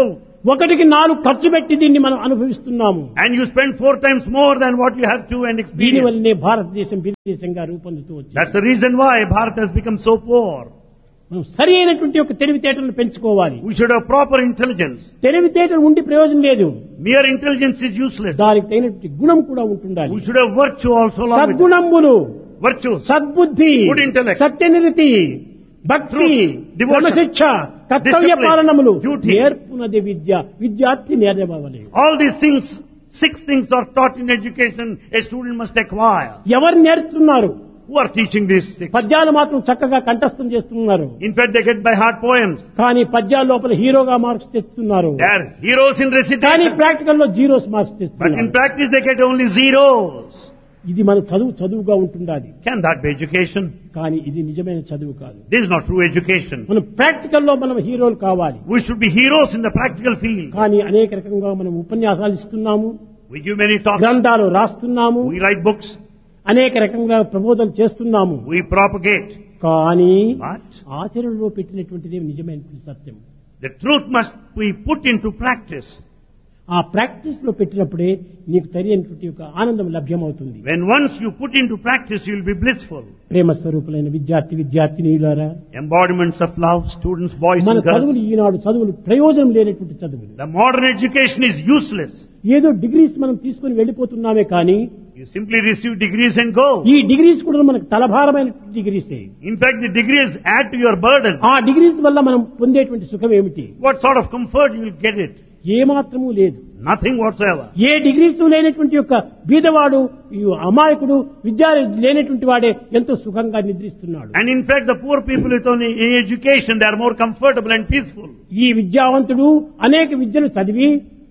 S2: ఒకటికి నాలుగు ఖర్చు పెట్టి దీన్ని మనం అనుభవిస్తున్నాము.
S1: And you spend four times more than what you have to and
S2: దీని
S1: experience.
S2: వల్లనే భారతదేశం విదేశంగా రూపొందుతూ వచ్చింది.
S1: That's the reason why Bharat has become so poor.
S2: మనం సరి అయినటువంటి ఒక తెలివితేటలను పెంచుకోవాలి.
S1: We should have proper intelligence.
S2: తెలివితేటలు ఉండి ప్రయోజనం లేదు.
S1: Mere intelligence is useless.
S2: దానికి తగినటువంటి గుణం కూడా ఉంటుండాలి.
S1: We should have virtue also along with it.
S2: సద్గుణములు,
S1: Virtues.
S2: సద్బుద్ధి,
S1: Good intellect.
S2: సత్యనిరతి, భక్తి,
S1: Truth, devotion,
S2: క్రమశిక్ష, కర్తవ్య
S1: discipline,
S2: పాలనములు,
S1: duty.
S2: నేర్పునది విద్య, విద్యార్థి నేర్వవలే.
S1: All these things, six things are taught in education a student must acquire.
S2: ఎవరు నేర్చుతున్నారు?
S1: Who are teaching these six?
S2: పద్యాలు మాత్రం చక్కగా కంఠస్థం చేస్తున్నారు.
S1: In fact, they get by heart poems.
S2: కానీ పద్యాల లోపల హీరోగా మార్క్స్ తెస్తున్నారు.
S1: They are heroes in
S2: కానీ
S1: recitation.
S2: ప్రాక్టికల్ లో జీరోస్ మార్క్స్
S1: But in
S2: తెస్తున్నారు.
S1: practice, they get only zeros.
S2: ఇది మన చదువు చదువుగా ఉంటుండాలి.
S1: Can that be education?
S2: కానీ ఇది నిజమైన చదువు కాదు.
S1: This is not true education.
S2: మనం ప్రాక్టికల్ లో మనం హీరోలు కావాలి.
S1: We should be heroes in the practical field.
S2: కానీ అనేక రకంగా మనం ఉపన్యాసాలు ఇస్తున్నాము,
S1: We give many talks.
S2: గ్రంథాలు రాస్తున్నాము,
S1: We write books.
S2: అనేక రకంగా ప్రబోధనలు చేస్తున్నాము.
S1: We propagate.
S2: కానీ
S1: But
S2: ఆచరణలో పెట్టినటువంటిది నిజమైన సత్యం.
S1: the truth must be put into practice.
S2: ఆ ప్రాక్టీస్ లో పెట్టినప్పుడే నీకు తెలియనటువంటి ఒక ఆనందం లభ్యమవుతుంది.
S1: When once you put into practice, you will be blissful.
S2: ప్రేమ స్వరూపులైన విద్యార్థి విద్యార్థినీయులారా,
S1: Embodiments of love, students, boys
S2: మన
S1: and girls.
S2: చదువులు ఈనాడు చదువులు ప్రయోజనం లేనటువంటి చదువులు.
S1: The modern education is useless.
S2: ఏదో డిగ్రీస్ మనం తీసుకుని వెళ్ళిపోతున్నామే కానీ
S1: You simply receive degrees and go.
S2: ఈ డిగ్రీస్ కూడా మనకు తలభారమైన డిగ్రీసే.
S1: In fact, the degrees add to your burden.
S2: ఆ డిగ్రీస్ వల్ల మనం పొందేటువంటి సుఖం ఏమిటి?
S1: What sort of comfort you will get it?
S2: ఏ మాత్రము లేదు.
S1: Nothing whatsoever.
S2: ఏ డిగ్రీస్ లేనటువంటి యొక్క బీదవాడు, ఈ అమాయకుడు, విద్య లేనటువంటి వాడే ఎంతో సుఖంగా నిద్రిస్తున్నాడు.
S1: And in fact, the poor people with only education, they are more comfortable and peaceful.
S2: ఈ విద్యావంతుడు అనేక విద్యలు చదివి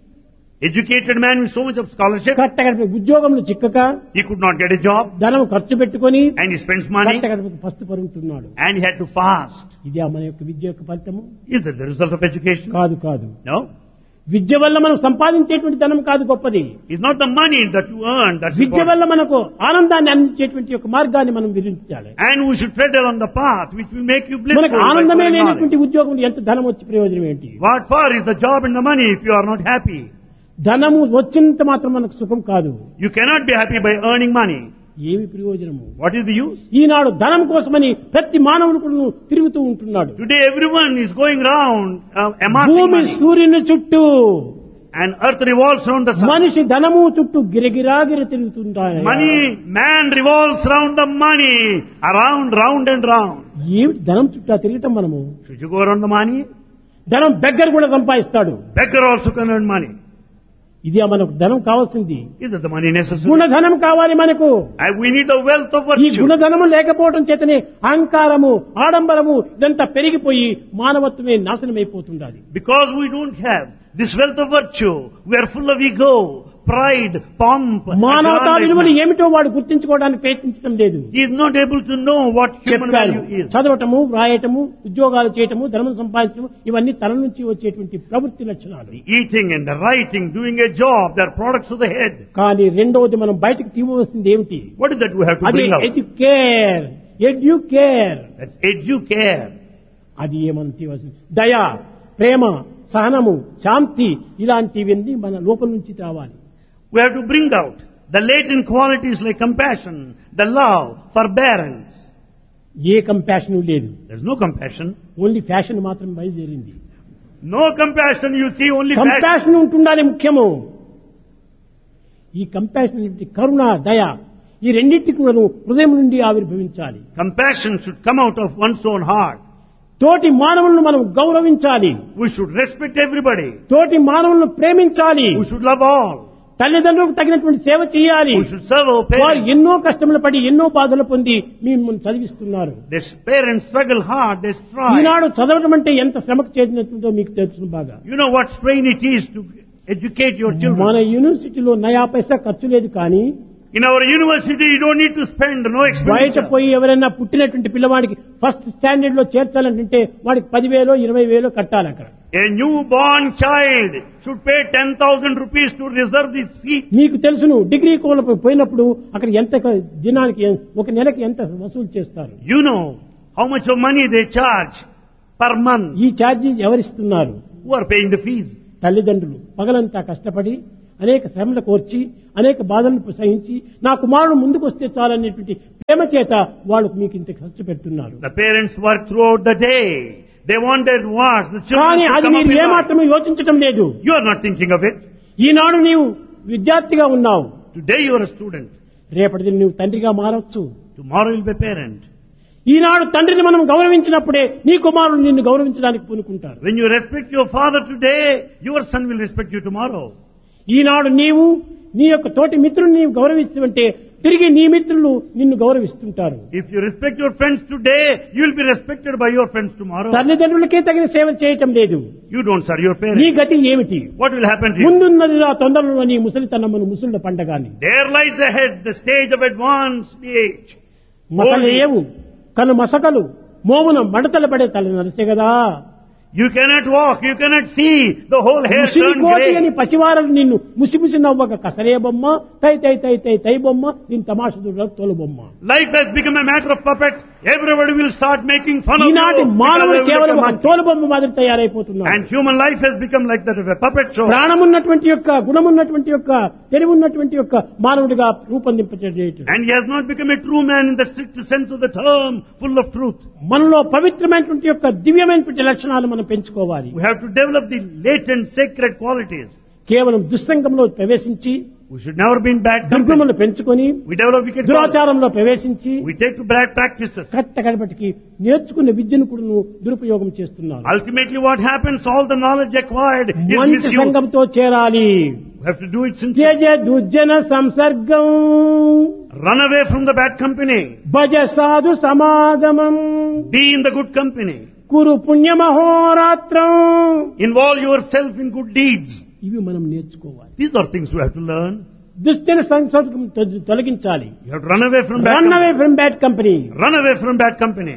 S1: Educated man with so much of scholarship,
S2: కట్టగడప ఉద్యోగంలో చిక్కక
S1: he could not get a job
S2: ధనం ఖర్చు పెట్టుకొని
S1: and he spends money
S2: కట్టగడపకు పస్తు పరుగుతున్నాడు.
S1: and he had to fast.
S2: ఇది మన యొక్క విద్య యొక్క ఫలితము
S1: Is that the result of education?
S2: కాదు. కాదు
S1: No.
S2: విద్య వల్ల మనం సంపాదించేటువంటి ధనం కాదు గొప్పది.
S1: It's not the money that you earn that's
S2: Vidya
S1: important.
S2: వల్ల మనకు ఆనందాన్ని అందించేటువంటి యొక్క మార్గాన్ని మనం విధించాలి.
S1: And we should tread along the path which will make you blissful.
S2: మనకు
S1: by
S2: ఆనందమే
S1: following
S2: లేనటువంటి
S1: knowledge.
S2: ఉద్యోగం ఎంత ధనం వచ్చి ప్రయోజనం ఏంటి?
S1: What for is the job and the money if you are not happy?
S2: ధనము వచ్చినంత మాత్రం మనకు సుఖం కాదు.
S1: You cannot be happy by earning money.
S2: ఏమి ప్రయోజనము?
S1: What is the use?
S2: ఈనాడు ధనం కోసమని ప్రతి మానవుడు కూడా తిరుగుతూ ఉంటున్నాడు.
S1: Today everyone is going round uh, amassing
S2: భూమి
S1: money.
S2: సూర్యుని చుట్టూ,
S1: And earth revolves around the sun.
S2: మనిషి ధనము చుట్టూ గిరగిరాగిర తిరుగుతుంటాడు.
S1: Money, man revolves around the money. Around, round and round.
S2: ఏమిటి ధనం చుట్టూ తిరగటం మనము?
S1: Should you go around the money?
S2: ధనం బెగ్గర కూడా సంపాదిస్తాడు.
S1: Beggar also can earn money.
S2: ఇది మనకు ధనం కావాల్సింది.
S1: Is that the money necessary?
S2: గుణధనం కావాలి మనకు.
S1: And we need the wealth of
S2: ఈ
S1: virtue.
S2: గుణధనము లేకపోవడం చేతనే అహంకారము, ఆడంబరము ఇదంతా పెరిగిపోయి మానవత్వమే నాశనమైపోతుండాలి.
S1: Because we don't have this wealth of virtue, we are full of ego, pride, pomp.
S2: మానవతా విలువలు
S1: aggrandizement.
S2: ఏమిటో వాడు గుర్తించుకోవడానికి ప్రయత్నించడం లేదు.
S1: He is not able to know what human
S2: చెప్పాను,
S1: value is.
S2: చదవటము, వ్రాయటము, ఉద్యోగాలు చేయటము, ధనం సంపాదించడం ఇవన్నీ తల నుంచి వచ్చేటువంటి ప్రవృత్తి లక్షణాలు.
S1: The eating and the writing, doing a job, they are products of the head.
S2: కానీ రెండవది మనం బయటకు తీయవలసింది ఏమిటి?
S1: What is that we have to
S2: అది
S1: bring out?
S2: Educare educare
S1: That's educare.
S2: అది ఏమని తీయవలసింది? దయ, ప్రేమ, సహనము, శాంతి ఇలాంటివన్నీ మన లోపల నుంచి రావాలి.
S1: We have to bring out the latent qualities like compassion, the love, forbearance.
S2: A compassion లేదు.
S1: There's no compassion.
S2: Only fashion మాత్రం బయలుదేరింది.
S1: No compassion, you see only passion.
S2: Compassion ఉంటుండాలి ముఖ్యము. ఈ కంపాషన్ ఏంటి? కరుణ, దయ ఈ రెండింటికి కూడా హృదయం నుండి ఆవిర్భవించాలి.
S1: Compassion should come out of one's own heart.
S2: తోటి మానవులను మనం గౌరవించాలి.
S1: We should respect everybody.
S2: తోటి మానవులను ప్రేమించాలి.
S1: We should love all.
S2: తల్లిదండ్రులకు తగినటువంటి సేవ చేయాలి.
S1: We should serve our
S2: వారు
S1: parents.
S2: ఎన్నో కష్టములు పడి ఎన్నో బాధలు పొంది మిమ్మల్ని చదివిస్తున్నారు.
S1: These parents struggle hard, they strive.
S2: ఈనాడు చదవడం అంటే ఎంత శ్రమకు చేసినట్టుందో మీకు తెలుసు బాగా.
S1: You know what strain it is to educate your
S2: మన
S1: children.
S2: యూనివర్సిటీలో నయా పైసా ఖర్చు లేదు కానీ
S1: In our university, you don't need to spend, no
S2: బయట
S1: expenditure.
S2: పోయి ఎవరైనా పుట్టినటువంటి పిల్లవాడికి ఫస్ట్ స్టాండర్డ్ లో చేర్చాలంటే వాడికి పదివేలో ఇరవై వేలో కట్టాలి అక్కడ.
S1: A newborn child should pay ten thousand rupees to reserve the seat.
S2: మీకు తెలుసును డిగ్రీ కోళ్ళ పోయినప్పుడు అక్కడ ఎంత దినానికి ఒక నెలకి ఎంత వసూలు చేస్తారు.
S1: You know how much of money they charge per month.
S2: ఈ charge ఎవరిస్తున్నారు?
S1: Who are paying the fees?
S2: తల్లిదండ్రులు పగలంతా కష్టపడి అనేక శ్రమలు కోర్చి అనేక బాధలను సహించి నా కుమారుడు ముందుకు వస్తే చాలనేటువంటి ప్రేమ చేత వాళ్ళు మీకు ఇంత ఖర్చు పెడుతున్నారు.
S1: The parents work throughout the day. They wanted what? The children
S2: కానీ
S1: should
S2: అది
S1: come up
S2: మీరు
S1: with
S2: ఏమాత్రం
S1: life.
S2: యోచించటం లేదు.
S1: You are not thinking of it.
S2: ఈనాడు నీవు విద్యార్థిగా ఉన్నావు,
S1: Today you are a student.
S2: రేపటి దిన నువ్వు తండ్రిగా మారవచ్చు.
S1: Tomorrow you will be a parent.
S2: ఈనాడు తండ్రిని మనం గౌరవించినప్పుడే నీ కుమారుడు నిన్ను గౌరవించడానికి పూనుకుంటారు.
S1: When you respect your father today, your son will respect you tomorrow.
S2: ఈనాడు నీవు నీ యొక్క తోటి మిత్రుని నీవు గౌరవిస్తుంటే తిరిగి నీ మిత్రులు నిన్ను గౌరవిస్తుంటారు.
S1: If you respect your friends today, you will be respected by your friends tomorrow.
S2: తల్లిదండ్రులకే తగిన సేవ చేయటం లేదు.
S1: You don't serve your
S2: నీ
S1: parents.
S2: గతి ఏమిటి?
S1: What will happen to you?
S2: ముందున్నది ఆ తొందరలో నీ ముసలితనమును ముసళ్ళ పండగాని
S1: There lies ahead the stage of advanced age.
S2: మసలేవు కను మసకలు మోమున మడతలు పడే తల నరిసే కదా.
S1: You cannot walk, you cannot see, the whole hair
S2: Musiri
S1: turned
S2: కోటి అని
S1: grey.
S2: పసివారలు నిన్ను ముసిముసి నవ్వక కసరే బొమ్మ తై తై తై తై తై బొమ్మ దీని తమాషుడు తోలు బొమ్మ.
S1: Life has become a matter of puppet. Everybody will start making fun of
S2: ఈనాటి
S1: you.
S2: మానవుడు
S1: because they will
S2: కేవలం
S1: become
S2: ఒక
S1: monkey.
S2: తోలు బొమ్మ మాదిరి తయారైపోతున్నాడు.
S1: And human life has become like that of a puppet show.
S2: ప్రాణమున్నటువంటి యొక్క గుణమున్నటువంటి యొక్క తెలివున్నటువంటి యొక్క మానవుడిగా రూపొందింపచేయటం.
S1: And he has not become a true man in the strict sense of the term, full of truth.
S2: మనలో పవిత్రమైనటువంటి యొక్క దివ్యమైనటువంటి లక్షణాలు మనం పెంచుకోవాలి.
S1: We have to develop the latent sacred qualities.
S2: కేవలం దుస్సంగంలో ప్రవేశించి
S1: We should never be in bad company.
S2: దుర్గుణములు పెంచుకొని
S1: We develop wicked qualities.
S2: దురాచారంలో ప్రవేశించి
S1: We take to bad practices.
S2: కట్ట కడపటికి నేర్చుకున్న విద్యను కూడా నువ్వు దురుపయోగం చేస్తున్నావు.
S1: Ultimately what happens, all the knowledge acquired is
S2: మంచి
S1: misused.
S2: సంఘంతో చేరాలి.
S1: We have to do it sincerely.
S2: త్యజ దుర్జన సంసర్గం
S1: Run away from the bad company.
S2: భజ సాధు సమాగమం
S1: Be in the good company.
S2: Kuru పుణ్యమహోరాత్రం.
S1: Involve yourself in good deeds.
S2: ఇవి మనం నేర్చుకోవాలి.
S1: These are things we have to learn.
S2: దుశ్చన సంసర్గం తొ- తొలగించాలి.
S1: You have to run away from bad
S2: run away
S1: company.
S2: From bad company.
S1: Run away from bad company.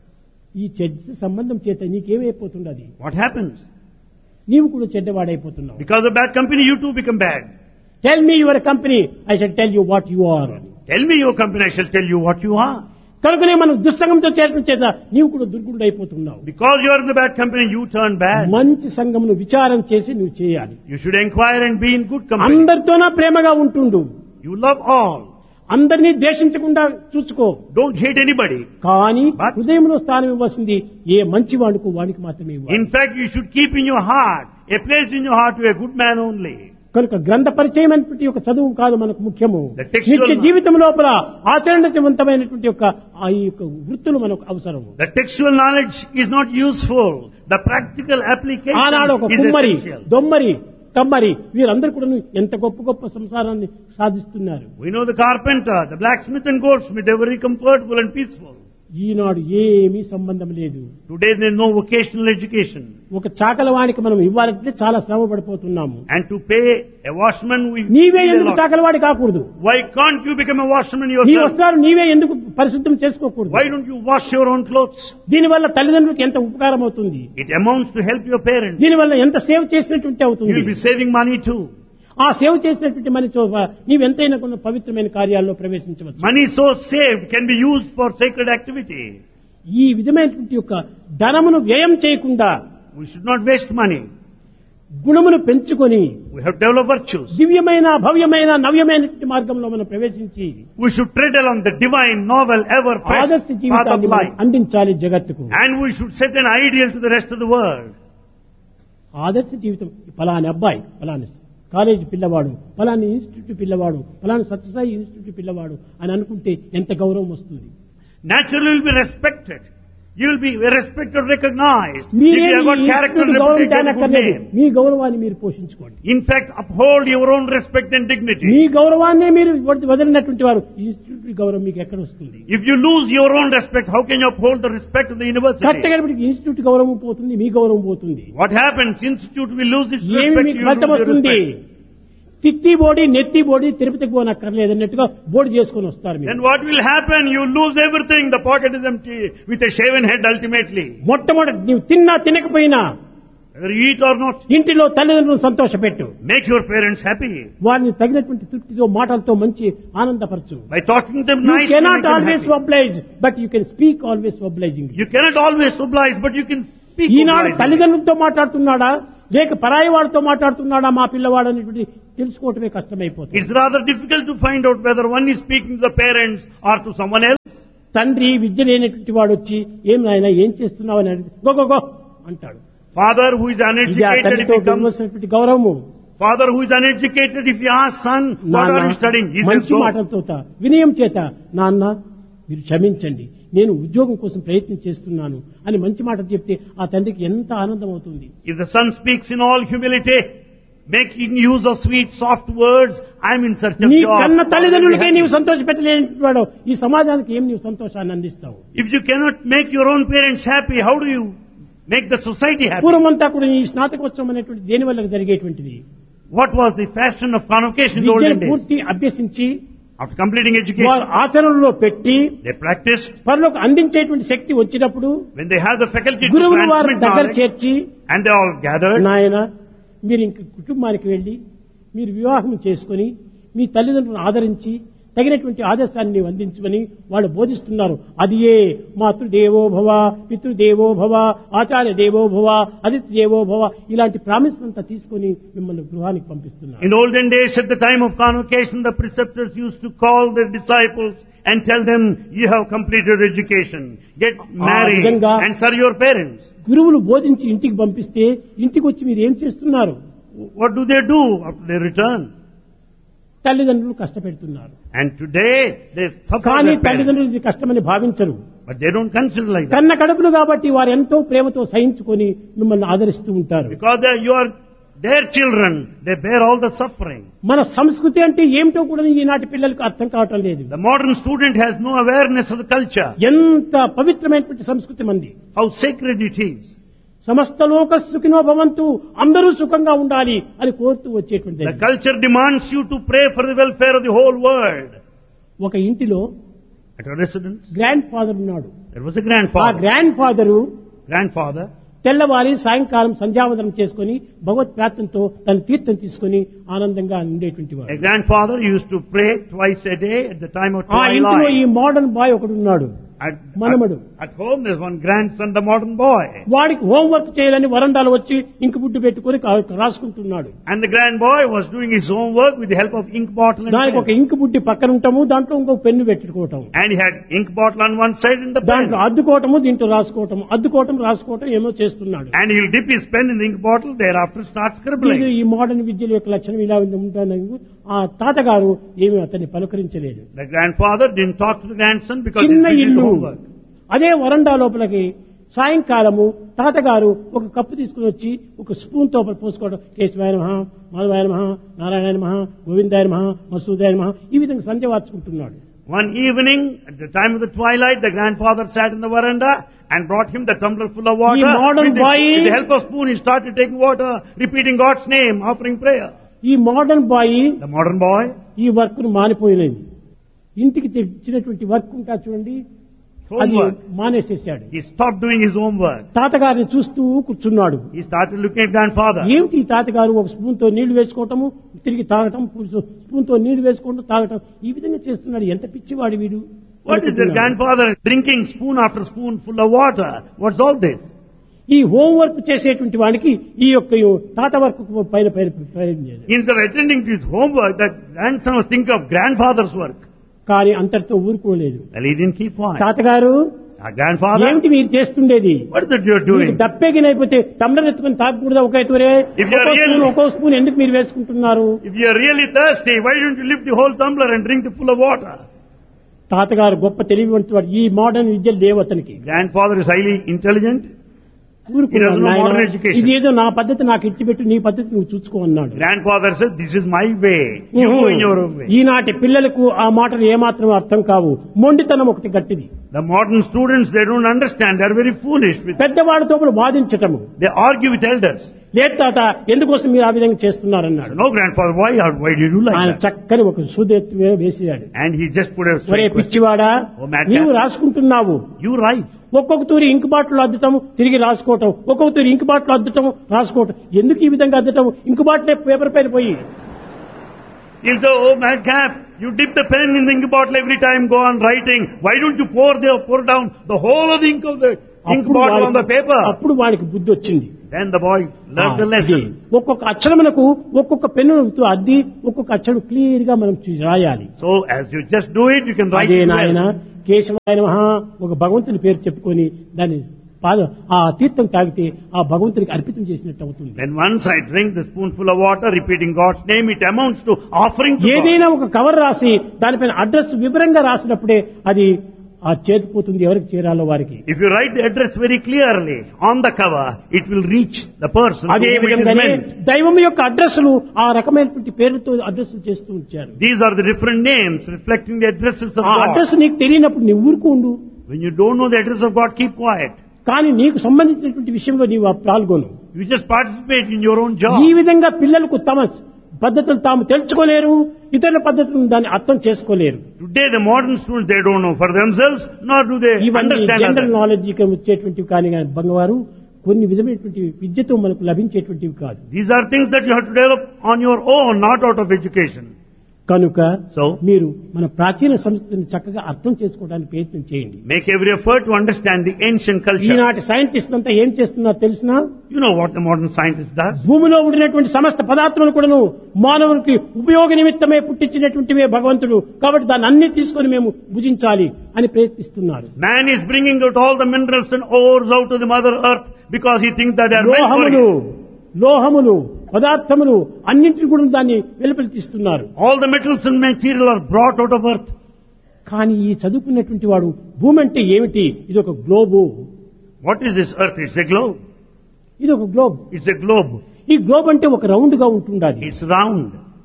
S2: ఈ చెడ్డ సంబంధం చేత నీకేమైపోతున్నది?
S1: What happens?
S2: నీవు కూడా చెడ్డవాడైపోతున్నావు.
S1: Because of bad company, you too become bad.
S2: Tell me your company, I shall tell you what you are.
S1: Tell me your company, I shall tell you what you are.
S2: కనుకనే మనం దుస్సంగంతో చేరడం చేత నీవు కూడా దుర్గుడు అయిపోతున్నావు.
S1: Because you are in the bad company, you turn bad.
S2: మంచి సంఘమును విచారం చేసి నువ్వు చేయాలి.
S1: You should inquire and be in good company.
S2: అందరితోనా ప్రేమగా ఉంటుండు.
S1: You love all.
S2: అందరినీ ద్వేషించకుండా చూసుకో.
S1: Don't hate anybody.
S2: కానీ
S1: But-
S2: హృదయంలో స్థానం ఇవ్వాల్సింది ఏ మంచి వాడుకు వాడికి మాత్రమే ఇవ్వాలి.
S1: In fact, you should keep in your heart, a place in your heart to a good man only.
S2: కనుక గ్రంథ పరిచయం అనేటువంటి ఒక చదువు కాదు మనకు ముఖ్యము.
S1: The textual-
S2: నిత్య జీవితం లోపల ఆచరణవంతమైనటువంటి యొక్క ఆ యొక్క వృత్తులు మనకు అవసరం.
S1: The textual knowledge is not useful. The practical application
S2: ఆనాడు ఒక
S1: is
S2: కుమ్మరి,
S1: essential.
S2: దొమ్మరి, కమ్మరి వీరందరూ కూడా ఎంత గొప్ప గొప్ప సంసారాన్ని సాధిస్తున్నారు.
S1: We know the carpenter, the blacksmith and goldsmith, they were very comfortable and peaceful.
S2: ఈనాడు ఏమీ సంబంధం లేదు.
S1: Today there is no vocational education.
S2: ఒక చాకలవాడికి మనం ఇవ్వాలంటే చాలా శ్రమ పడిపోతున్నాము.
S1: And to pay a washman, we
S2: నీవే
S1: pay a
S2: ఎందుకు
S1: lot.
S2: చాకలవాడి కాకూడదు?
S1: Why can't you become a washman
S2: నీ
S1: yourself?
S2: వస్త్రాలు నీవే ఎందుకు పరిశుద్ధం చేసుకోకూడదు?
S1: Why don't you wash your own clothes?
S2: దీనివల్ల తల్లిదండ్రులకు ఎంత ఉపకారం అవుతుంది?
S1: It amounts to help your parents.
S2: దీనివల్ల ఎంత సేవ చేసినట్టుంటే
S1: You
S2: అవుతుంది.
S1: will be saving money too.
S2: ఆ సేవ చేసినటువంటి మనిషి నీవెంతైనా కొన్ని పవిత్రమైన కార్యాల్లో ప్రవేశించవచ్చు.
S1: Money so saved can be used for sacred activity.
S2: ఈ విధమైనటువంటి యొక్క ధనమును వ్యయం చేయకుండా
S1: We should not waste money.
S2: గుణమును పెంచుకొని
S1: We have to develop virtues.
S2: దివ్యమైన భవ్యమైన నవ్యమైనటువంటి మార్గంలో మనం ప్రవేశించి
S1: We should tread along the divine, novel, ever fresh
S2: ఆదర్శ
S1: path of
S2: జీవితాన్ని మనం
S1: life.
S2: అందించాలి జగత్తుకు.
S1: And we should set an ideal to the rest of the world.
S2: ఆదర్శ జీవితం ఫలాని అబ్బాయి, ఫలాని కాలేజీ పిల్లవాడు, ఫలాని ఇన్స్టిట్యూట్ పిల్లవాడు, ఫలాని సత్యసాయి ఇన్స్టిట్యూట్ పిల్లవాడు అని అనుకుంటే ఎంత గౌరవం వస్తుంది.
S1: Naturally, you will be respected. You will be respected, recognized. If
S2: మీరే
S1: you have got character and
S2: గౌరవం
S1: reputation, good
S2: దానక్కర్లేదు.
S1: name.
S2: మీ గౌరవాన్ని మీరు పోషించుకోండి.
S1: In fact, uphold your own respect and dignity.
S2: మీ గౌరవాన్నే మీరు వదిలినటువంటి వారు ఇన్స్టిట్యూట్ గౌరవం మీకు ఎక్కడ వస్తుంది?
S1: If you lose your own respect, how can you uphold the respect of the university?
S2: కట్టగడపటికి institute గౌరవం పోతుంది, మీ గౌరవం పోతుంది.
S1: What happens? Institute will lose its
S2: ఏమి
S1: respect.
S2: మీకు
S1: You
S2: ఫలితం
S1: lose your
S2: వస్తుంది?
S1: respect.
S2: తిత్తి బోడి నెత్తి బోడి తిరుపతికి పోనక్కర్లేదు అన్నట్టుగా బోడి చేసుకొని వస్తారు మీరు.
S1: Then what will happen? You lose everything. The pocket is empty with a shaven head ultimately.
S2: మొట్టమొదటి నీవు తిన్నా తినకపోయినా
S1: Whether you eat or not,
S2: ఇంటిలో తల్లిదండ్రులను సంతోషపెట్టు.
S1: make your parents happy.
S2: వారిని తగినటువంటి తృప్తితో మాటలతో మంచి ఆనందపరచు.
S1: By talking to them
S2: You
S1: nicely,
S2: cannot
S1: make them
S2: always
S1: happy.
S2: oblige, but you can speak always obliging.
S1: You cannot always oblige, but you can speak
S2: Eenadu
S1: obligingly.
S2: తల్లిదండ్రులతో మాట్లాడుతున్నాడా, లేక పరాయి వాడితో మాట్లాడుతున్నాడా మా పిల్లవాడు అనేటువంటి తెలుసుకోవటమే కష్టమైపోతుంది.
S1: It's rather difficult to find out whether one is speaking to the parents or to someone else.
S2: తండ్రి విద్య లేనటువంటి వాడు వచ్చి ఏం నాయన ఏం చేస్తున్నావు అని అడిగితే గో గో గో అంటాడు.
S1: Father who is
S2: ఇది ఆ
S1: uneducated, if
S2: తండ్రితో
S1: he comes,
S2: ఉండవలసినటువంటి గౌరవము.
S1: father who is uneducated, if he asks son, what are you studying? He says,
S2: మంచి
S1: go.
S2: మాటలతో వినయం చేత నాన్న మీరు క్షమించండి నేను ఉద్యోగం కోసం ప్రయత్నం చేస్తున్నాను అని మంచి మాటలు చెప్తే ఆ తండ్రికి ఎంత ఆనందం అవుతుంది.
S1: If the son speaks in all humility, making use of sweet, soft words, I am in search of
S2: నీ
S1: job.
S2: కన్న తల్లిదండ్రులకే నీవు సంతోష పెట్టలేని వాడు ఈ సమాజానికి ఏం నీవు సంతోషాన్ని అందిస్తావు?
S1: If you cannot make your own parents happy, how do you make the society happy?
S2: పూర్వమంతా కూడా ఈ స్నాతకోత్సవం అనేటువంటి దేని వల్ల జరిగేటువంటిది.
S1: What was the fashion of convocation in the
S2: విద్యను
S1: olden days?
S2: పూర్తి అభ్యసించి
S1: After completing
S2: వారు
S1: education,
S2: ఆచరణలో పెట్టి
S1: they practiced.
S2: పనులకు అందించేటువంటి శక్తి వచ్చినప్పుడు
S1: When they have the faculty to
S2: గురువులు వారి
S1: transmit
S2: దగ్గర
S1: knowledge,
S2: చేర్చి
S1: and they all gathered,
S2: నాయన మీరు ఇంక కుటుంబానికి వెళ్లి మీరు వివాహం చేసుకుని మీ తల్లిదండ్రులను ఆదరించి తగినటువంటి ఆదర్శాన్ని నీవు అందించమని వాళ్ళు బోధిస్తున్నారు. అది ఏ మాతృదేవో భవ, పితృదేవో భవ, ఆచార్య దేవో భవ, అతిథి దేవో భవ ఇలాంటి ప్రామిస్ అంతా తీసుకుని మిమ్మల్ని గృహానికి పంపిస్తున్నారు.
S1: in olden days at the time of convocation, the preceptors used to call their disciples and tell them, you have completed education, get married
S2: విధంగా
S1: and serve your parents.
S2: గురువులు బోధించి ఇంటికి పంపిస్తే ఇంటికి వచ్చి మీరు ఏం చేస్తున్నారు?
S1: What do they do after they return?
S2: తల్లిదండ్రులు కష్టపెడుతున్నారు.
S1: And today they suffer
S2: కానీ
S1: their parents,
S2: తల్లిదండ్రులు ఇది కష్టమని భావించరు.
S1: but they don't consider like that.
S2: కన్న కడుపులు కాబట్టి వారు ఎంతో ప్రేమతో సహించుకొని మిమ్మల్ని ఆదరిస్తూ ఉంటారు.
S1: Because they, you are their children, they bear all the suffering.
S2: మన సంస్కృతి అంటే ఏమిటో కూడా ఈనాటి పిల్లలకు అర్థం కావటం లేదు.
S1: The modern student has no awareness of the culture,
S2: ఎంత పవిత్రమైనటువంటి సంస్కృతి మంది.
S1: how sacred it is.
S2: సమస్త లోక సుఖినో భవంతు అందరూ సుఖంగా ఉండాలి అని కోరుతూ వచ్చేటువంటి
S1: The culture demands you to pray for the welfare of the whole world.
S2: ఒక ఇంటిలో
S1: At a residence,
S2: grand father ఉన్నాడు.
S1: there was a
S2: ఆ
S1: grandfather.
S2: గ్రాండ్ ఫాదరు
S1: Grandfather,
S2: తెల్లవారి సాయంకాలం సంధ్యావందనం చేసుకుని భగవత్ ప్రార్థనతో తన తీర్థం తీసుకుని ఆనందంగా ఉండేటువంటి వాడు.
S1: a grandfather used to pray twice a day at the time of
S2: ఆ ఇంటిలో ఈ
S1: twilight.
S2: మోడర్న్ బాయ్ ఒకడు ఉన్నాడు.
S1: At,
S2: మనమడు.
S1: at, at home there's one grandson, the modern boy.
S2: వాడికి హోంవర్క్ చేయాలని వరండాలో వచ్చి ఇంకు బుడ్డు పెట్టుకుని కా- రాసుకుంటున్నాడు.
S1: And the grand boy was doing his homework with the help of ink bottle and
S2: దానికి ఒక
S1: pen.
S2: ఇంకు బుడ్డి పక్కన ఉంటాము దాంట్లో ఇంకో పెన్ను పెట్టుకోవటం
S1: And he had ink bottle on one side and the pen.
S2: దాంట్లో అద్దుకోవటము దీంట్లో రాసుకోవటం అద్దుకోవటం రాసుకోవటం ఏమో చేస్తున్నాడు.
S1: And he'll dip his pen in the ink bottle, thereafter start
S2: ఇది
S1: scribbling.
S2: ఈ మోడర్న్ విద్యల యొక్క లక్షణం ఇలా ఉంటుంది. ఆ తాతగారు ఏమి అతన్ని పలకరించలేదు.
S1: The grandfather didn't talk to the grandson because he's
S2: చిన్న
S1: busy with
S2: ఇల్లు
S1: homework.
S2: అదే వరండా లోపలికి సాయంకాలము తాతగారు ఒక కప్పు తీసుకుని వచ్చి ఒక స్పూన్ తో పోసుకోవడం కేశవాయ నమః, మాధవాయ నమః, నారాయణ నమః, గోవిందాయ నమః, మసూదాయ నమః ఈ విధంగా సంధ్య వార్చుకుంటున్నాడు.
S1: One evening, at the time of the twilight, the grandfather sat in the veranda and brought him the tumbler full of water.
S2: He modern
S1: with, the,
S2: boy-
S1: with the help of spoon, he started taking water, repeating God's name, offering prayer.
S2: ఈ modern bye
S1: The modern boy,
S2: ఈ work ను మానిపోయినది. ఇంటికి తెచ్చినటువంటి work ఉంటా చూడండి అది
S1: homework,
S2: మానేసేసాడు.
S1: he stopped doing his homework.
S2: తాతగారిని చూస్తూ కూర్చున్నాడు.
S1: He started looking at grandfather.
S2: ఏమిటి ఈ తాతగారు ఒక స్పూన్ తో నీళ్లు వేసుకోవటము తిరిగి తాగటం, స్పూన్ తో నీళ్లు వేసుకోవటం తాగటం ఈ విధంగా చేస్తున్నాడు. ఎంత పిచ్చివాడు వీడు.
S1: What is the grandfather drinking spoon after spoon full of water? What's all this?
S2: ఈ హోంవర్క్ చేసేటువంటి వాడికి ఈ యొక్క తాత వర్క్ పైన పైన ప్రయోజనం లేదు.
S1: Instead of attending to his homework, that grandson was thinking of grandfather's work.
S2: కానీ అంతటితో ఊరుకోలేదు.
S1: Well, he didn't keep quiet.
S2: తాతగారు
S1: Our grandfather,
S2: ఏమిటి మీరు చేస్తుండేది?
S1: what is it you're doing?
S2: దప్పేగినైపోతే తమ్లర్ ఎత్తుకుని తాగకూడదా? ఒక ఎత్తురే
S1: If you are
S2: ఒక్కో
S1: really-
S2: స్పూన్ ఒక్కో స్పూన్ ఎందుకు మీరు వేసుకుంటున్నారు?
S1: If you are really thirsty, why don't you lift the whole tumbler and drink it full of water?
S2: తాతగారు గొప్ప తెలివివంతుడు. ఈ మోడర్న్ విద్యలు లేవు అతనికి.
S1: Grandfather is highly intelligent.
S2: ఊరుకున్నాడు.
S1: He doesn't know
S2: నాయనా,
S1: modern education.
S2: ఇది ఏదో నా పద్ధతి నాకు ఇచ్చిపెట్టు, నీ పద్ధతి నువ్వు చూసుకో అన్నాడు.
S1: Grandfather said, this is my way. You go in your own way.
S2: ఈనాటి పిల్లలకు ఆ మాటలు ఏమాత్రం అర్థం కావు. మొండితనం ఒకటి గట్టిది.
S1: The modern students, they don't understand. They are very foolish. With,
S2: పెద్దవాడితో వాదించటము.
S1: they argue with elders.
S2: లేదు తాత ఎందుకోసం మీరు ఆ విధంగా చేస్తున్నారన్నాడు.
S1: No, grandfather, why, or why did you do like
S2: ఆయన
S1: that?
S2: చక్కని ఒక సూదెత్తు వేసాడు.
S1: And he just put a
S2: ఒరే
S1: straight question.
S2: పిచ్చివాడా,
S1: ఓ madman.
S2: నీవు రాసుకుంటున్నావు.
S1: You right.
S2: ఒక్కొక్క తూరి ఇంకు బాటిల్ అద్దటం తిరిగి రాసుకోవటం, ఒక్కొక్క తూరి ఇంకు బాటిల్ అద్దటం రాసుకోవటం. ఎందుకు ఈ విధంగా అద్దటం? ఇంకు బాటిల్ పేపర్ పైన పోయి
S1: He'll say, oh madcap, you dip the pen in the ink bottle every time, go on writing. Why don't you pour the, pour down the whole of the ink of the ink bottle on the paper.
S2: అప్పుడు వాడికి బుద్ధి వచ్చింది.
S1: Then the boy learned the lesson.
S2: ఒక్కొక్క అక్షరమునకు ఒక్కొక్క పెన్నుతో అద్ది ఒక్కొక్క అక్షరం క్లియర్ గా మనం చూ- రాయాలి.
S1: So as you just do it, you can write
S2: అదే
S1: it
S2: నాయన
S1: well.
S2: కేశవాయ నమః ఒక భగవంతుని పేరు చెప్పుకొని దాన్ని పాద ఆ తీర్థం తాగితే ఆ భగవంతునికి అర్పితం చేసినట్టు అవుతుంది.
S1: When once I drink the spoonful of water, repeating God's name, it amounts to offering to God.
S2: ఏదైనా ఒక కవర్ రాసి దానిపైన అడ్రస్ వివరంగా రాసినప్పుడే అది ఆ చేతిపోతుంది ఎవరికి చేరాలో వారికి.
S1: If you write the address very clearly on the cover, it will reach the person to
S2: అదే
S1: whom it is
S2: విధంగానే
S1: meant.
S2: దైవం యొక్క అడ్రస్లు ఆ రకమైనటువంటి పేరుతో అడ్రస్ చేస్తూ ఉంచారు.
S1: These are the different names reflecting the addresses of
S2: ఆ
S1: God.
S2: అడ్రస్ నీకు తెలియనప్పుడు నీ ఊరుకు ఉండు.
S1: When you don't know the address of God, keep quiet.
S2: కానీ నీకు సంబంధించినటువంటి విషయంలో నీవు ఆ పాల్గొను.
S1: You just participate in your own job.
S2: ఈ విధంగా పిల్లలకు తమ పద్ధతులు తాము తెలుసుకోలేరు, ఇతరుల పద్ధతులను దాన్ని అర్థం చేసుకోలేరు.
S1: Today the modern students, they don't know for themselves, nor do they
S2: ఇవన్నీ
S1: understand
S2: జనరల్
S1: others.
S2: నాలెడ్జ్ వచ్చేటువంటివి కానీ బంగవారు కొన్ని విధమైనటువంటి విద్యతో మనకు లభించేటువంటివి కాదు.
S1: These are things that you have to develop on your own, not out of education.
S2: కనుక
S1: So,
S2: మీరు మన ప్రాచీన సంస్కృతిని చక్కగా అర్థం చేసుకోవడానికి ప్రయత్నం చేయండి.
S1: make every effort to understand the ancient culture.
S2: ఈనాటి సైంటిస్ట్ అంతా ఏం చేస్తున్నారో తెలిసినా
S1: You know what the modern scientist does?
S2: భూమిలో ఉండినటువంటి సమస్త పదార్థములు కూడాను మానవునికి ఉపయోగ నిమిత్తమే పుట్టించినటువంటివే భగవంతుడు, కాబట్టి దాన్ని అన్ని తీసుకొని మేము భుజించాలి అని ప్రయత్నిస్తున్నారు.
S1: Man is bringing out all the minerals and ores out of the mother earth because he thinks that they are meant for
S2: లోహములు
S1: him.
S2: లోహములు పదార్థములు అన్నింటిని కూడా దాన్ని వెలుపలి తీస్తున్నారు.
S1: All the metals and material are brought out of earth.
S2: కానీ ఈ చదువుకున్నటువంటి వాడు భూమి అంటే ఏమిటి, ఇది ఒక globe,
S1: What is this earth? It's a globe.
S2: ఇది ఒక గ్లోబ్.
S1: It's a globe.
S2: ఈ గ్లోబ్ అంటే ఒక రౌండ్ గా ఉంటుండాలి.
S1: It's round.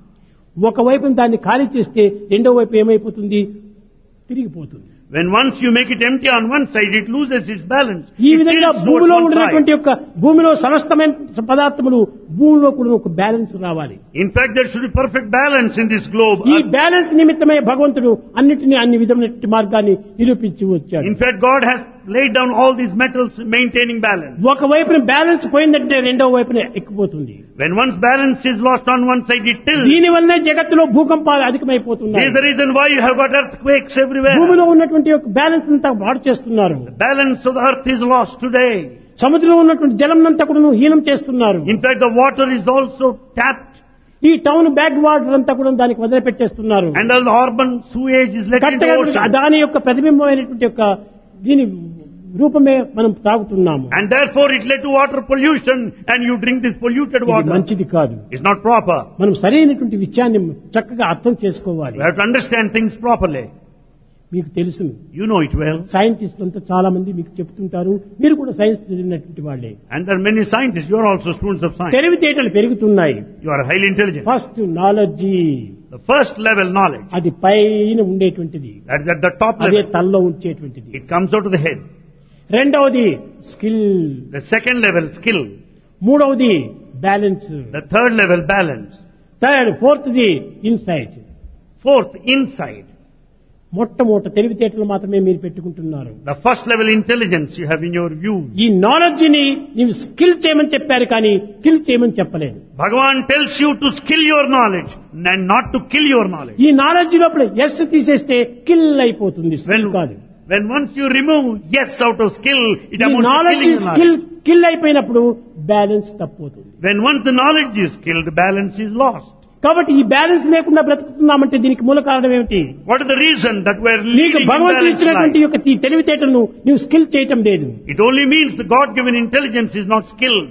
S2: ఒకవైపు దాన్ని ఖాళీ చేస్తే రెండో వైపు ఏమైపోతుంది, తిరిగిపోతుంది.
S1: When once you make it empty on one side, it loses its balance.
S2: ఈ
S1: It
S2: విధంగా
S1: tilts towards
S2: భూమిలో
S1: one
S2: ఉండినటువంటి
S1: side.
S2: యొక్క భూమిలో సమస్తమైన పదార్థములు భూమిలో కూడా ఒక బ్యాలెన్స్ రావాలి.
S1: In fact, there should be perfect balance in this globe.
S2: ఈ బ్యాలెన్స్ నిమిత్తమే భగవంతుడు అన్నిటినీ అన్ని విధమైన మార్గాన్ని నిరూపించి వచ్చాడు.
S1: In fact, God has laid down all these metals maintaining balance.
S2: ఒకవైపున బ్యాలెన్స్ పోయిందంటే రెండో వైపున ఎక్కిపోతుంది.
S1: When once balance is lost on one side, it tilts.
S2: దీని వల్లనే జగత్తులో భూకంపాలు
S1: This
S2: అధికమైపోతున్నాయి.
S1: is the reason why you have got earthquakes everywhere.
S2: భూమిలో ఉన్నటువంటి యొక్క బ్యాలెన్స్ అంతా పాడు చేస్తున్నారు.
S1: The balance of the earth is lost today.
S2: సముద్రంలో ఉన్నటువంటి జలం అంతా కూడా హీనం చేస్తున్నారు.
S1: In fact, the water is also tapped,
S2: ఈ టౌన్ బ్యాక్ వాటర్ అంతా కూడా దానికి వదిలిపెట్టేస్తున్నారు.
S1: and all the urban sewage is let into the
S2: కట్టగా
S1: ocean.
S2: దాని యొక్క ప్రతిబింబమైనటువంటి యొక్క దీని రూపమే మనం తాగుతున్నాము.
S1: And therefore it led to water pollution, and you drink this polluted
S2: ఇది
S1: water.
S2: మంచిది కాదు.
S1: It's not proper.
S2: మనం సరైనటువంటి విషయాన్ని చక్కగా అర్థం చేసుకోవాలి.
S1: You have to understand things properly.
S2: మీకు తెలుసు,
S1: You know it well.
S2: సైంటిస్టులు అంతా చాలా మంది మీకు చెప్తుంటారు, మీరు కూడా సైన్స్ చదివినటువంటి వాళ్ళే.
S1: And there are many scientists. You are also students of science.
S2: తెలివితేటలు పెరుగుతున్నాయి.
S1: You are highly intelligent.
S2: First knowledge,
S1: The first level knowledge,
S2: అది పైన ఉండేటువంటిది,
S1: that is at the top
S2: అదే
S1: level.
S2: తల్లో ఉంచేటువంటిది.
S1: It comes out of the head.
S2: రెండవది skill,
S1: The second level, skill.
S2: మూడవది balance,
S1: The third level, balance.
S2: Third ఫోర్త్ది insight.
S1: Fourth, insight.
S2: మొట్టమొదట తెలివితేటలు మాత్రమే మీరు పెట్టుకుంటున్నారు.
S1: The first level intelligence you have in your view.
S2: ఈ నాలెడ్జ్ ని నీవు స్కిల్ చేయమని చెప్పారు కానీ కిల్ చేయమని చెప్పలేదు.
S1: Bhagavan tells you to skill your knowledge and not to kill your knowledge.
S2: ఈ నాలెడ్జ్ లోపల ఎస్ తీసేస్తే కిల్ అయిపోతుంది, స్కిల్ కాదు.
S1: When once you remove yes out of skill, it
S2: ఈ
S1: amounts to
S2: knowledge
S1: killing your
S2: skill
S1: knowledge.
S2: Kill అయిపోయినప్పుడు balance తప్పుతుంది.
S1: When once the knowledge is killed, the balance is lost.
S2: కాబట్టి ఈ balance లేకుండా బ్రతుకుతున్నామంటే దీనికి మూల కారణం ఏమిటి?
S1: What is the reason that we are
S2: నీకు
S1: leading
S2: భగవంతుడు
S1: imbalanced
S2: ఇచ్చినటువంటి
S1: life?
S2: యొక్క ఈ తెలివితేటలను నీవు స్కిల్ చేయటం లేదు.
S1: It only means the God-given intelligence is not skilled.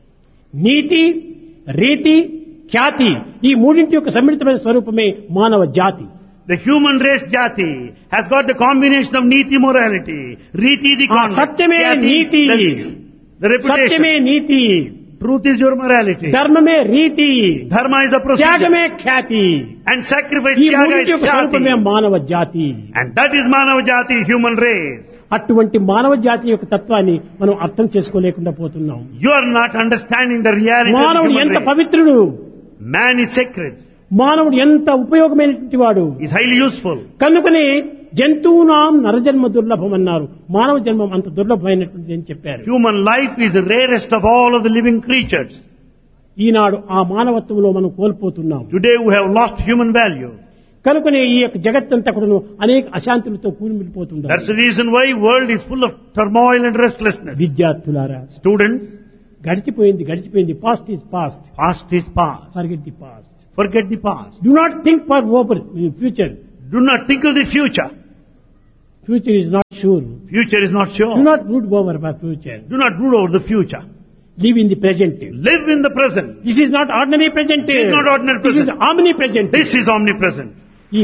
S2: నీతి, రీతి, ఖ్యాతి ఈ మూడింటి యొక్క సమ్మిళితమైన స్వరూపమే మానవ జాతి.
S1: The human race jati has got the combination of niti morality, riti the
S2: ఆ
S1: conduct,
S2: సత్యమే
S1: jati
S2: నీతి,
S1: the, the
S2: సత్యమే
S1: reputation,
S2: NITI,
S1: truth is your morality,
S2: ధర్మమే రీతి,
S1: dharma is the procedure,
S2: త్యాగమే Khyati.
S1: and sacrifice
S2: ఈ
S1: tyaga
S2: మూడింటి
S1: is
S2: యొక్క స్వరూపమే
S1: jati.
S2: మానవ జాతి.
S1: And that is manava jati, human race.
S2: అటువంటి మానవ జాతి యొక్క తత్వాన్ని మనం అర్థం చేసుకోలేకుండా పోతున్నాం.
S1: You are not understanding the reality of the
S2: మానవుడు
S1: human
S2: ఎంత
S1: race.
S2: పవిత్రుడు,
S1: Man is sacred,
S2: మానవుడు ఎంత ఉపయోగమైనటువంటి వాడు.
S1: is highly useful.
S2: కనుకనే జంతువునాం నరజన్మ దుర్లభం అన్నారు. మానవ జన్మం అంత దుర్లభమైనటువంటిది అని చెప్పారు.
S1: Human life is the rarest of all of the living creatures.
S2: ఈనాడు ఆ మానవత్వంలో మనం కోల్పోతున్నాం.
S1: Today we have lost human value.
S2: కనుకనే ఈ యొక్క జగత్తంతా కూడా అనేక అశాంతులతో కూలిమిలిపోతుంది.
S1: That's the reason why world is full of turmoil and restlessness.
S2: విద్యార్థులారా,
S1: Students,
S2: గడిచిపోయింది గడిచిపోయింది past is past.
S1: past is past.
S2: Forget the past.
S1: Forget the past.
S2: Do not think for over future.
S1: Do not think of the future.
S2: Future is not sure.
S1: Future is not sure.
S2: Do not brood over for future.
S1: Do not brood over the future.
S2: Live in the present.
S1: Live in the present.
S2: This is not ordinary present.
S1: This is not ordinary
S2: This is
S1: present.
S2: omnipresent.
S1: This is omnipresent.
S2: ఈ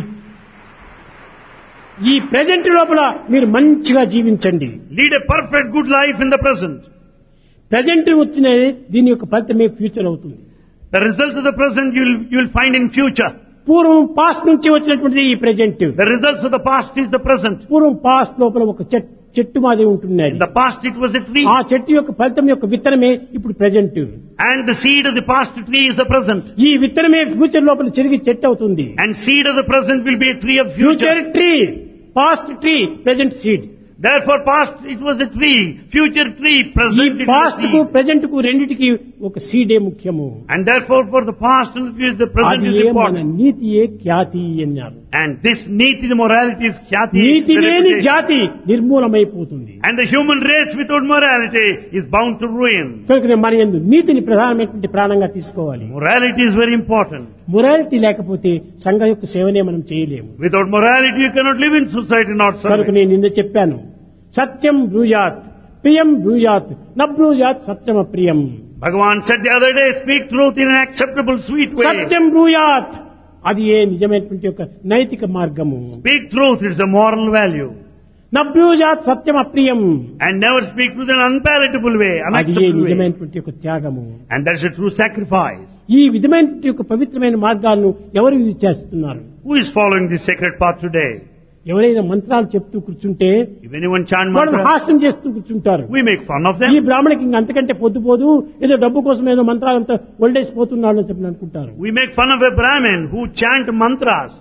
S2: ఈ present లోపల మీరు మంచిగా జీవించండి.
S1: Lead a perfect good life in the present.
S2: Present వచ్చిన దీని యొక్క ఫలితమే ఫ్యూచర్ అవుతుంది.
S1: The result of the present you will you will find in future.
S2: పూర్వం పాస్ట్ నుంచి వచ్చినటువంటిది ఈ present.
S1: The results of the past is the present.
S2: పూర్వం past లోపల ఒక చెట్- చెట్టు మాదిరి ఉంటున్నది.
S1: In the past it was a tree.
S2: ఆ చెట్టు యొక్క ఫలితం యొక్క విత్తనమే ఇప్పుడు present.
S1: And the seed of the past tree is the present.
S2: ఈ విత్తనమే ఫ్యూచర్ లోపల చెరిగి చెట్టు అవుతుంది.
S1: And seed of the present will be a tree of
S2: future
S1: future.
S2: Tree, past tree, present seed.
S1: Therefore past it was a tree, future tree,
S2: ఈ
S1: present it was
S2: past కు
S1: seed.
S2: Present కు రెండిటికి ఒక సీడే ముఖ్యము.
S1: And therefore for the past and the future the present
S2: అది
S1: is
S2: ఏ మన
S1: important.
S2: నీతియే ఖ్యాతి అన్నారు.
S1: And this niti, the morality is khyati.
S2: NITI
S1: the
S2: లేని
S1: reputation.
S2: జాతి నిర్మూలమైపోతుంది.
S1: And the human race without morality is bound to ruin.
S2: కనుక మన యందు నీతిని ప్రధానమైనటువంటి ప్రాణంగా తీసుకోవాలి.
S1: Morality is very important.
S2: Morality లేకపోతే సంఘ యొక్క సేవనే మనం చేయలేము.
S1: Without morality you cannot live in society, not
S2: కనుక
S1: serve.
S2: నేను నిన్న చెప్పాను, సత్యం బ్రూయాత్, ప్రియం బ్రూయాత్, న బ్రూయాత్ సత్యం అప్రియం.
S1: Bhagavan said the other day, speak truth in an acceptable, sweet way.
S2: సత్యం బ్రూయాత్, అది ఏ నిజమైనటువంటి ఒక నైతిక మార్గము.
S1: Speak truth, it's a moral value.
S2: న బ్రూయాత్ సత్యం అప్రియం,
S1: And never speak truth in an unpalatable way,
S2: అది ఏ
S1: unacceptable way.
S2: నిజమైనటువంటి ఒక త్యాగము.
S1: And that's a true sacrifice.
S2: ఈ విధమైనటువంటి యొక్క పవిత్రమైన మార్గాలను ఎవరు ఇది చేస్తున్నారు?
S1: Who is following this sacred path today?
S2: ఎవరైనా మంత్రాలు చెప్తూ కూర్చుంటే
S1: If anyone chant
S2: వాళ్ళు
S1: mantra,
S2: హాస్యం చేస్తూ కూర్చుంటారు.
S1: we make fun of
S2: ఈ
S1: them.
S2: బ్రాహ్మణికి ఇంక అంతకంటే పొద్దుపోదు, ఏదో డబ్బు కోసం ఏదో మంత్రాలంతా ఒళ్ళేసిపోతున్నాడు అని చెప్పి అనుకుంటారు.
S1: We make fun of a Brahmin who chant mantras.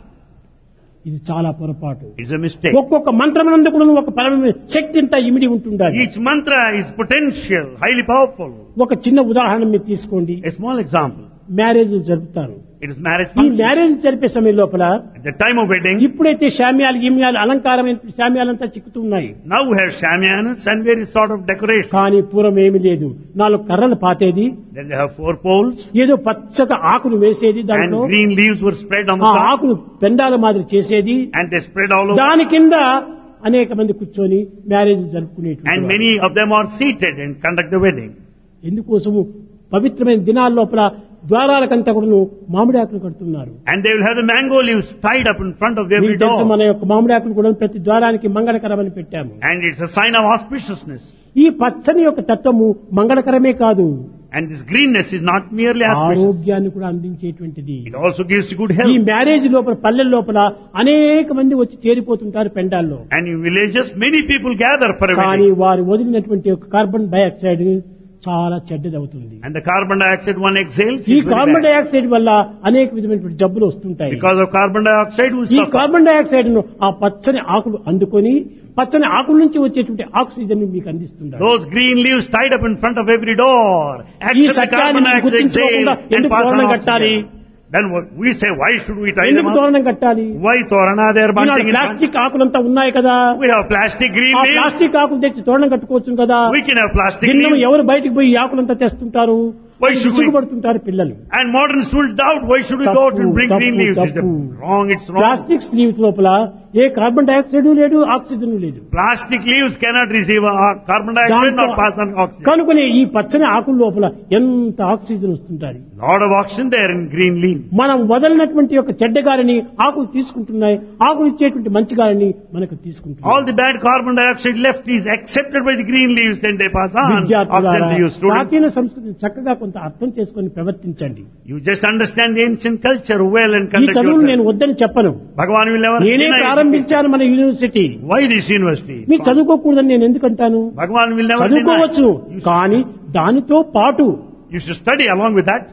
S2: ఇది చాలా పొరపాటు.
S1: It's a mistake.
S2: ఒక్కొక్క మంత్రమునందు కూడా ఒక పరమ శక్తి అంతా ఇమిడి ఉంటుండాలి.
S1: Each mantra is potential, highly powerful.
S2: ఒక చిన్న ఉదాహరణ మీరు తీసుకోండి.
S1: A small example.
S2: మ్యారేజ్ జరుపుతారు.
S1: It is marriage
S2: ఈ
S1: function.
S2: మ్యారేజ్ జరిపే సమయం లోపల
S1: At the time of wedding,
S2: ఇప్పుడైతే శామ్యాలు గిమ్యాలు అలంకారమైన శామ్యాలంతా చిక్కుతున్నాయి.
S1: now we have shamianas and various sort of decoration.
S2: కానీ పూర్వం ఏమీ లేదు. నాలుగు కర్రలు పాతేది,
S1: Then they have four poles
S2: ఏదో పచ్చగా ఆకులు వేసేది,
S1: and
S2: దాంట్లో
S1: green leaves were spread on
S2: ఆ
S1: the top
S2: ఆకులు పెండాల మాదిరి చేసేది,
S1: and they spread all over.
S2: దాని కింద అనేక మంది కూర్చొని marriage
S1: And
S2: జరుపుకునేటువంటి
S1: many of them are seated and conduct the wedding.
S2: ఎందుకోసము పవిత్రమైన దినాల లోపల ద్వారాలకంతా కూడా మామిడి ఆకులు కడుతున్నారు.
S1: And they will have the mango leaves tied up in front of every
S2: మీకు తెలుసు,
S1: door.
S2: మన యొక్క మామిడి ఆకులు కూడా ప్రతి ద్వారానికి మంగళకరమని పెట్టాము.
S1: And it's a sign of auspiciousness.
S2: ఈ పచ్చని యొక్క తత్వము మంగళకరమే కాదు,
S1: And this greenness is not merely auspicious.
S2: ఆరోగ్యాన్ని కూడా అందించేటువంటిది.
S1: It also gives you good
S2: ఈ
S1: health.
S2: మ్యారేజ్ లోపల పల్లెల లోపల అనేక మంది వచ్చి చేరిపోతుంటారు పెండాల్లో.
S1: And in villages, many people gather for a
S2: కానీ
S1: wedding.
S2: వారు వదిలినటువంటి యొక్క కార్బన్ డైఆక్సైడ్ చాలా చెడ్డదవుతుంది.
S1: And the carbon dioxide one exhales
S2: ఈ
S1: is very
S2: carbon
S1: bad.
S2: Dioxide వల్ల అనేక విధమైనటువంటి జబ్బులు వస్తుంటాయి.
S1: Because of carbon dioxide we
S2: ఈ
S1: suffer.
S2: కార్బన్ డైఆక్సైడ్ ను ఆ పచ్చని ఆకులు అందుకొని పచ్చని ఆకుల నుంచి వచ్చేటువంటి ఆక్సిజన్ మీకు అందిస్తున్నారు.
S1: Those green leaves tied up in front of every door
S2: ఈ
S1: accept the
S2: సత్యాన్ని
S1: carbon dioxide
S2: గుర్తించుకోకుండా
S1: exhale and
S2: ఎందుకు
S1: pass on
S2: తోరణం కట్టాలి?
S1: oxygen. Then what we say, why should we tie them
S2: ఎందుకు
S1: up?
S2: తోరణం కట్టాలి?
S1: Why torana they are
S2: Eenadu
S1: bunting in front?
S2: Plastic ఆకులంతా ఉన్నాయి కదా,
S1: We have plastic green
S2: ఆ
S1: leaves.
S2: ప్లాస్టిక్ ఆకులు తెచ్చి తోరణం కట్టుకోవచ్చు కదా.
S1: We can have plastic
S2: భిన్నం
S1: leaves.
S2: ఎవరు బయటికి పోయి ఈ ఆకులంతా తెస్తుంటారు?
S1: Why should we-
S2: విసుగుపడుతుంటారు పిల్లలు.
S1: And moderns will doubt, why should we go out and
S2: తప్పు,
S1: bring green
S2: తప్పు,
S1: leaves? It's
S2: తప్పు.
S1: wrong, it's wrong.
S2: Plastic sleeves లోపల ఏ కార్బన్ డైఆక్సైడ్ లేదు, ఆక్సిజన్ లేదు.
S1: Plastic leaves cannot receive uh, carbon dioxide nor pass on oxygen.
S2: కనుకనే ఈ పచ్చని ఆకుల లోపల ఎంత ఆక్సిజన్ వస్తుంటారు.
S1: Lot of oxygen there in green leaf.
S2: మనం వదలినటువంటి యొక్క చెడ్డ గాలిని ఆకులు తీసుకుంటున్నాయి, ఆకులు ఇచ్చేటువంటి మంచి గాలిని మనకు తీసుకుంటున్నాయి.
S1: All the bad carbon dioxide left is accepted by the green leaves and they pass on oxygen to you, students.
S2: ప్రాచీన సంస్కృతిని చక్కగా కొంత అర్థం చేసుకొని ప్రవర్తించండి.
S1: You just understand the ancient culture well and
S2: ఈ
S1: conduct
S2: చదువును నేను
S1: yourself.
S2: వద్దని చెప్పను.
S1: Bhagavan will never
S2: నేనే
S1: deny it.
S2: ప్రారంభించాను మన యూనివర్సిటీ.
S1: Why this university?
S2: మీరు చదువుకోకూడదని నేను ఎందుకంటాను?
S1: Bhagavan will never
S2: చదువుకోవచ్చు,
S1: deny. You
S2: కానీ దానితో పాటు
S1: You should study along with that.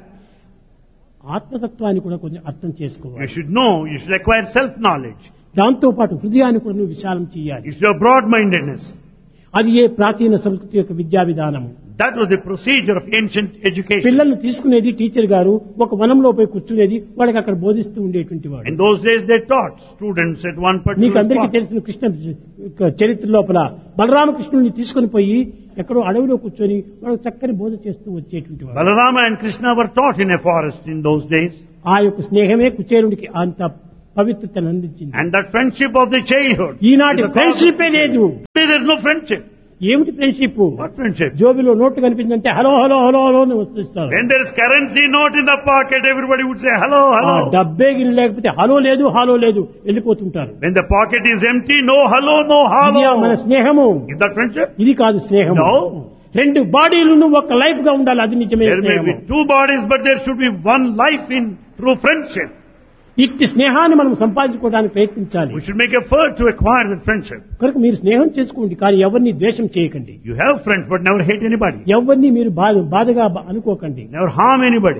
S2: ఆత్మతత్వాన్ని కూడా కొంచెం అర్థం
S1: You
S2: చేసుకోవాలి.
S1: should know, you should acquire self-knowledge.
S2: దాంతో పాటు హృదయాన్ని కూడా విశాలం చేయాలి.
S1: You should have broad-mindedness.
S2: అది ఏ ప్రాచీన సంస్కృతి యొక్క విద్యా విధానము.
S1: That was the procedure of ancient education.
S2: పిల్లల్ని తీసుకునేది టీచర్ గారు ఒక వనంలో పోయి కూర్చునేది వాళ్ళకి అక్కడ బోధిస్తూ ఉండేటువంటి వాడు.
S1: In those days they taught students at one
S2: మీకు
S1: particular
S2: అందరికీ
S1: spot.
S2: తెలిసిన కృష్ణ చరిత్ర లోపల బలరామకృష్ణుల్ని తీసుకుని పోయి ఎక్కడో అడవిలో కూర్చొని వాళ్ళకి చక్కని బోధ చేస్తూ వచ్చేటువంటి వాడు.
S1: Balarama and Krishna were taught in a forest in those days.
S2: ఆ యొక్క స్నేహమే కుచేరుడికి అంత పవిత్రతను అందించింది.
S1: And that friendship of the childhood.
S2: ఈనాటి
S1: is the cause of
S2: friendship లేదు.
S1: Today there is no friendship.
S2: ఏమిటి ఫ్రెండ్షిప్?
S1: What friendship?
S2: జోబిలో నోట్లు కనిపిందంటే హలో హలో హలో హలో అని వస్తున్నారు.
S1: When there is currency note in the pocket, everybody would say hello,
S2: ఆ
S1: hello.
S2: డబ్బే గిరి లేకపోతే hello లేదు hello లేదు వెళ్ళిపోతుంటారు.
S1: When the pocket is empty, no hello, no
S2: ఇది మన
S1: hello.
S2: స్నేహము.
S1: Is that friendship?
S2: ఇది కాదు స్నేహం.
S1: No.
S2: రెండు బాడీలను ఒక లైఫ్ గా ఉండాలి, అది నిజమే
S1: There may
S2: స్నేహము.
S1: be two bodies, but there should be one life in true friendship.
S2: ఇట్టి స్నేహాన్ని మనం సంపాదించుకోవడానికి ప్రయత్నించాలి.
S1: We should make effort to acquire that friendship.
S2: కనుక మీరు స్నేహం చేసుకోండి, కానీ ఎవరిని ద్వేషం చేయకండి.
S1: You have friends, but never hate anybody.
S2: ఎవరిని మీరు బాధ బాధగా అనుకోకండి.
S1: Never harm anybody.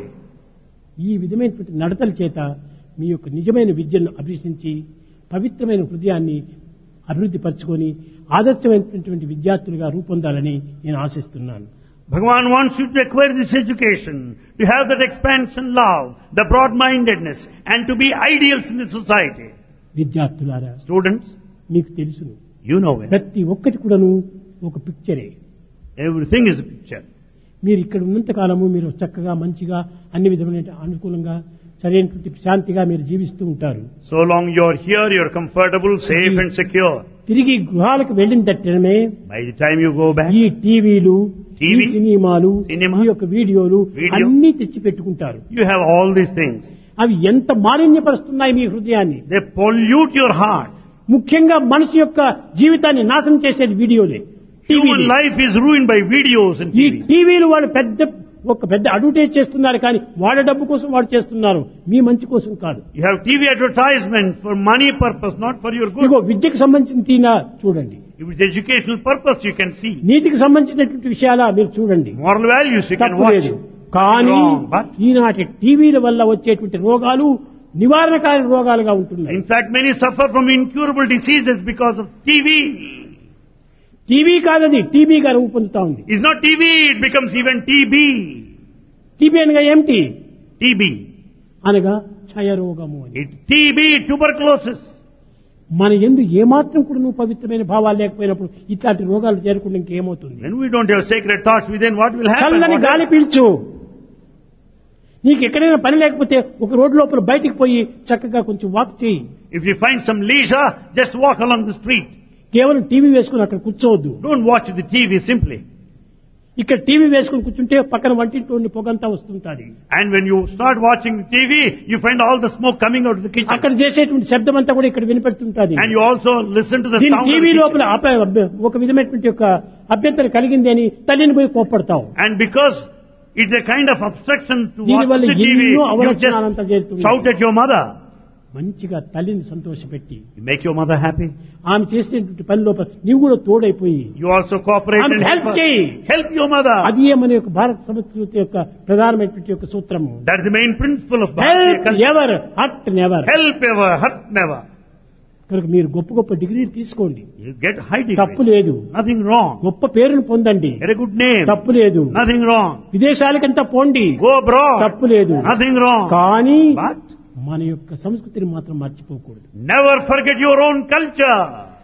S2: ఈ విధమైనటువంటి నడతల చేత మీ యొక్క నిజమైన విద్యను అభ్యసించి పవిత్రమైన హృదయాన్ని అభివృద్ధి పరచుకొని ఆదర్శమైనటువంటి విద్యార్థులుగా రూపొందాలని నేను ఆశిస్తున్నాను.
S1: Bhagavan wants you to acquire this education, to have that expansion love, the broad-mindedness, and to be ideals in the society.
S2: విద్యార్థులారా,
S1: Students,
S2: మీకు తెలుసును,
S1: you know it.
S2: ప్రతి ఒక్కటి కూడాను ఒక పిక్చరే.
S1: Everything is a picture.
S2: మీరు ఇక్కడ ఉన్నంత కాలము మీరు చక్కగా మంచిగా అన్ని విధమైన అనుకూలంగా సరైనటువంటి శాంతిగా మీరు జీవిస్తూ ఉంటారు.
S1: So long you are here, you are comfortable, safe and secure.
S2: తిరిగి గృహాలకు వెళ్ళిన తట్టమే
S1: By the time you go back,
S2: ఈ టీవీలు, ఈ
S1: టీవీ,
S2: సినిమాలు,
S1: సినిమా,
S2: ఈ యొక్క వీడియోలు
S1: వీడియో,
S2: అన్ని తెచ్చి పెట్టుకుంటారు.
S1: you have all these things.
S2: అవి ఎంత మాలిన్యపరుస్తున్నాయి మీ హృదయాన్ని.
S1: They pollute your heart.
S2: ముఖ్యంగా మనిషి యొక్క జీవితాన్ని నాశనం చేసేది వీడియోలే,
S1: Human
S2: టీవీలే.
S1: life is ruined by videos and
S2: ఈ
S1: T V.
S2: టీవీలు వాళ్ళు పెద్ద ఒక పెద్ద అడ్వర్టైజ్ చేస్తున్నారు, కానీ వాళ్ళ డబ్బు కోసం వాడు చేస్తున్నారు, మీ మంచి కోసం కాదు.
S1: You have T V advertisement for money purpose, not for your good.
S2: ఇదిగో విద్యకు సంబంధించిన తీనా చూడండి,
S1: If it's educational purpose, you can see.
S2: నీతికి సంబంధించినటువంటి విషయాలా మీరు చూడండి,
S1: Moral values, you can
S2: తప్పు
S1: watch.
S2: లేదు. కానీ
S1: Wrong, but
S2: ఈనాటి టీవీల వల్ల వచ్చేటువంటి రోగాలు నివారణకారి రోగాలుగా ఉంటున్నాయి.
S1: in fact, many suffer from incurable diseases because of T V.
S2: TV కాదది టీబీగా రూపొందుతా ఉంది.
S1: It's not T V, it becomes even T B.
S2: TB అనగా ఏమిటి?
S1: T B.
S2: అనగా క్షయరోగము అని.
S1: It, T B, tuberculosis.
S2: మన ఎందు ఏమాత్రం కూడా నువ్వు పవిత్రమైన భావాలు లేకపోయినప్పుడు ఇట్లాంటి రోగాలు చేరకుండా ఇంకేమవుతుంది?
S1: When we don't have sacred thoughts within, what will happen?
S2: చల్లని
S1: What
S2: గాలి
S1: happens?
S2: పీల్చు. నీకు ఎక్కడైనా పని లేకపోతే ఒక రోడ్డు లోపల బయటికి పోయి చక్కగా కొంచెం వాక్ చేయి.
S1: If you find some leisure, just walk along the street.
S2: కేవలం టీవీ వేసుకుని అక్కడ కూర్చోవద్దు.
S1: Don't watch the T V simply.
S2: ఇక్కడ టీవీ వేసుకుని కూర్చుంటే పక్కన వంటింట్లో పొగంతా వస్తుంటుంది.
S1: And when you start watching T V, you find all the smoke coming out of the kitchen.
S2: అక్కడ చేసేటువంటి శబ్దం అంతా కూడా ఇక్కడ వినపడుతుంటుంది.
S1: And you also listen to the
S2: దీని
S1: sound of
S2: టీవీ
S1: the
S2: లోపల
S1: kitchen.
S2: అప- అబ్బ- ఒక విధమైనటువంటి యొక్క అభ్యంతరం కలిగింది అని తల్లిని పోయి కోప్పడతావు.
S1: And because it's a kind of obstruction to watch
S2: దీనివల్ల
S1: the T V,
S2: ఎన్నో
S1: you
S2: అవలక్షణాలంతా
S1: just
S2: చేరుతున్నాయి.
S1: shout at your mother.
S2: మంచిగా తల్లిని సంతోషపెట్టి
S1: You make your mother happy.
S2: ఆమె చేసేటువంటి పని లోపల నీవు కూడా తోడైపోయి
S1: You also cooperate
S2: ఆమె
S1: and
S2: help
S1: help her.
S2: చేయి.
S1: Help your mother.
S2: అది మన యొక్క భారత సంస్కృతి యొక్క ప్రధానమైనటువంటి యొక్క సూత్రము.
S1: That's the main principle of Bharatiya
S2: help
S1: culture.
S2: Ever hurt never.
S1: Help ever, hurt never.
S2: కనుక మీరు గొప్ప గొప్ప డిగ్రీలు తీసుకోండి,
S1: You get high
S2: తప్పు
S1: degree.
S2: లేదు.
S1: Nothing wrong.
S2: గొప్ప పేరును పొందండి,
S1: Get a good name.
S2: తప్పు లేదు.
S1: Nothing wrong.
S2: విదేశాలకంతా పోండి,
S1: Go abroad.
S2: తప్పు లేదు.
S1: Nothing wrong.
S2: కానీ
S1: But
S2: మన యొక్క సంస్కృతిని మాత్రం మర్చిపోకూడదు.
S1: never forget your own culture.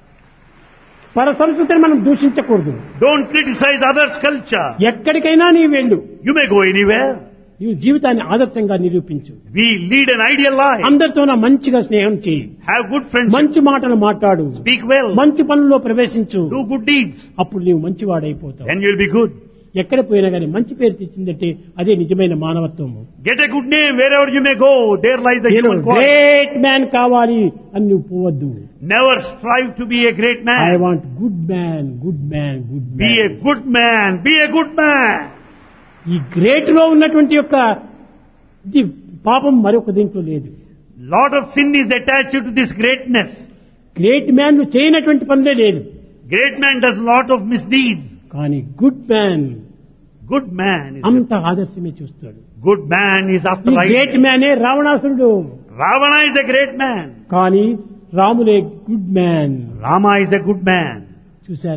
S2: పర సంస్కృతిని మనం దూషించకూడదు.
S1: Don't criticize others' culture.
S2: ఎక్కడికైనా నీ వెళ్ళు,
S1: You may go anywhere.
S2: నీవు జీవితాన్ని ఆదర్శంగా నిరూపించు.
S1: We lead an ideal life.
S2: అందరితో నా మంచిగా స్నేహం చేయి,
S1: Have good friendship.
S2: మంచి మాటలు మాట్లాడు,
S1: Speak well.
S2: మంచి పనుల్లో ప్రవేశించు.
S1: Do good deeds.
S2: అప్పుడు నీవు మంచివాడైపోతావు.
S1: Then you'll be good.
S2: ఎక్కడ పోయినా కానీ మంచి పేరు తెచ్చిందంటే అదే నిజమైన మానవత్వము.
S1: Get a good name wherever you may go. There lies the
S2: నేను
S1: human quality.
S2: గ్రేట్ మ్యాన్ కావాలి అని నువ్వు పోవద్దు.
S1: Never strive to be a great
S2: I
S1: man.
S2: Want good man, good man, good
S1: Be a
S2: man.
S1: good man. Be a good man.
S2: ఈ great లో ఉన్నటువంటి యొక్క ఇది పాపం మరొక దీంట్లో లేదు.
S1: Lot of sin is attached to this greatness.
S2: Great man చేయనటువంటి పనులే లేదు.
S1: Great man does lot of misdeeds.
S2: కానీ good man
S1: Good man is
S2: అంత ఆదర్శమే చూస్తాడు.
S1: good man is after
S2: ఈ గ్రేట్
S1: right.
S2: మ్యానే రావణాసురుడు,
S1: Ravana is a great man.
S2: కానీ రాములే good man.
S1: Rama is a good man.
S2: చూసారా,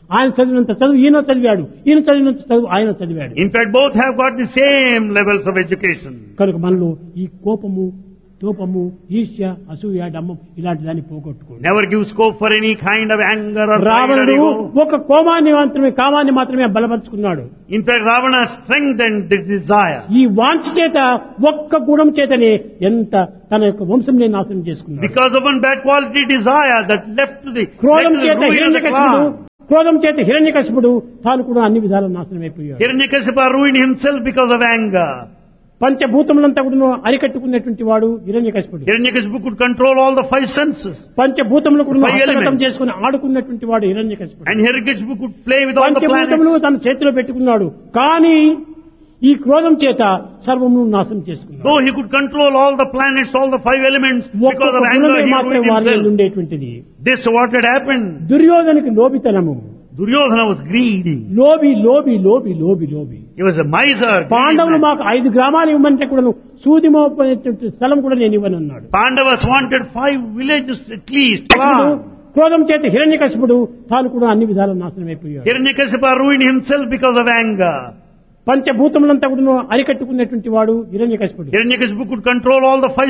S2: ఆయన చదివినంత చదువు ఈయన చదివాడు, ఈయన చదివినంత చదువు ఆయన చదివాడు.
S1: In fact, both have got the same levels of education.
S2: కనుక మనలో ఈ కోపము, తోపము, ఈర్ష్య, అసూయ, డమ్మం ఇలాంటి దాన్ని పోగొట్టుకోండి.
S1: Never give scope for any kind of anger or pride or
S2: రావణుడు
S1: ego.
S2: ఒక కోమాన్ని మాత్రమే, కామాన్ని మాత్రమే బలపరుచుకున్నాడు.
S1: In fact, Ravana strengthened this desire.
S2: ఈ వాంఛ చేత ఒక్క గుణం చేతనే ఎంత తన యొక్క వంశంని నాశనం చేసుకున్నాడు.
S1: Because of one bad quality desire that left to the,
S2: క్రోధం
S1: led to the
S2: చేత
S1: ruin of the
S2: హిరణ్యకశిపుడు
S1: clan.
S2: క్రోధం చేత హిరణ్యకశిపుడు తాను కూడా అన్ని విధాల నాశనం అయిపోయాడు.
S1: Hiranyakasipa ruined himself because of anger.
S2: పంచభూతములంతా కూడా అరికట్టుకున్నటువంటి వాడు హిరణ్యకశిపుడు.
S1: Hiranyakasipu could control all the five senses.
S2: పంచభూతములు కూడా
S1: Five
S2: హస్తగతం
S1: elements.
S2: చేసుకుని ఆడుకున్నటువంటి వాడు హిరణ్యకశిపుడు.
S1: And Hiranyakasipu could play with all the
S2: పంచభూతములు
S1: planets.
S2: తన చేతిలో పెట్టుకున్నాడు. కానీ ఈ క్రోధం చేత సర్వమును నాశనం చేసుకున్నాడు.
S1: Though he could control all the planets, all the five elements, because
S2: ఒక్కొక్క
S1: of anger
S2: గుణమే
S1: he
S2: మాత్రమే
S1: ruined
S2: వారిలో
S1: himself.
S2: ఉండేటువంటిది.
S1: This what had happened.
S2: దుర్యోధనకి లోబితనము.
S1: Duryodhana was greedy.
S2: లోబి లోబి లోబి లోబి లోబి
S1: He was a miser. greedy
S2: పాండవులు
S1: man.
S2: మాకు ఐదు గ్రామాలు ఇవ్వమంటే కూడా సూది మోపేటువంటి స్థలం కూడా నేను ఇవ్వనన్నాడు.
S1: Pandavas wanted five villages at least.
S2: కశిపుడు క్రోధం చేత హిరణ్యకశిపుడు తాను కూడా అన్ని విధాల నాశనం అయిపోయాడు.
S1: Hiranyakasipa ruined himself because of anger.
S2: పంచభూతములంతా కూడా అరికట్టుకున్నటువంటి వాడు హిరణ్యకశిపుడు.
S1: Hiranyakasipu could control all the five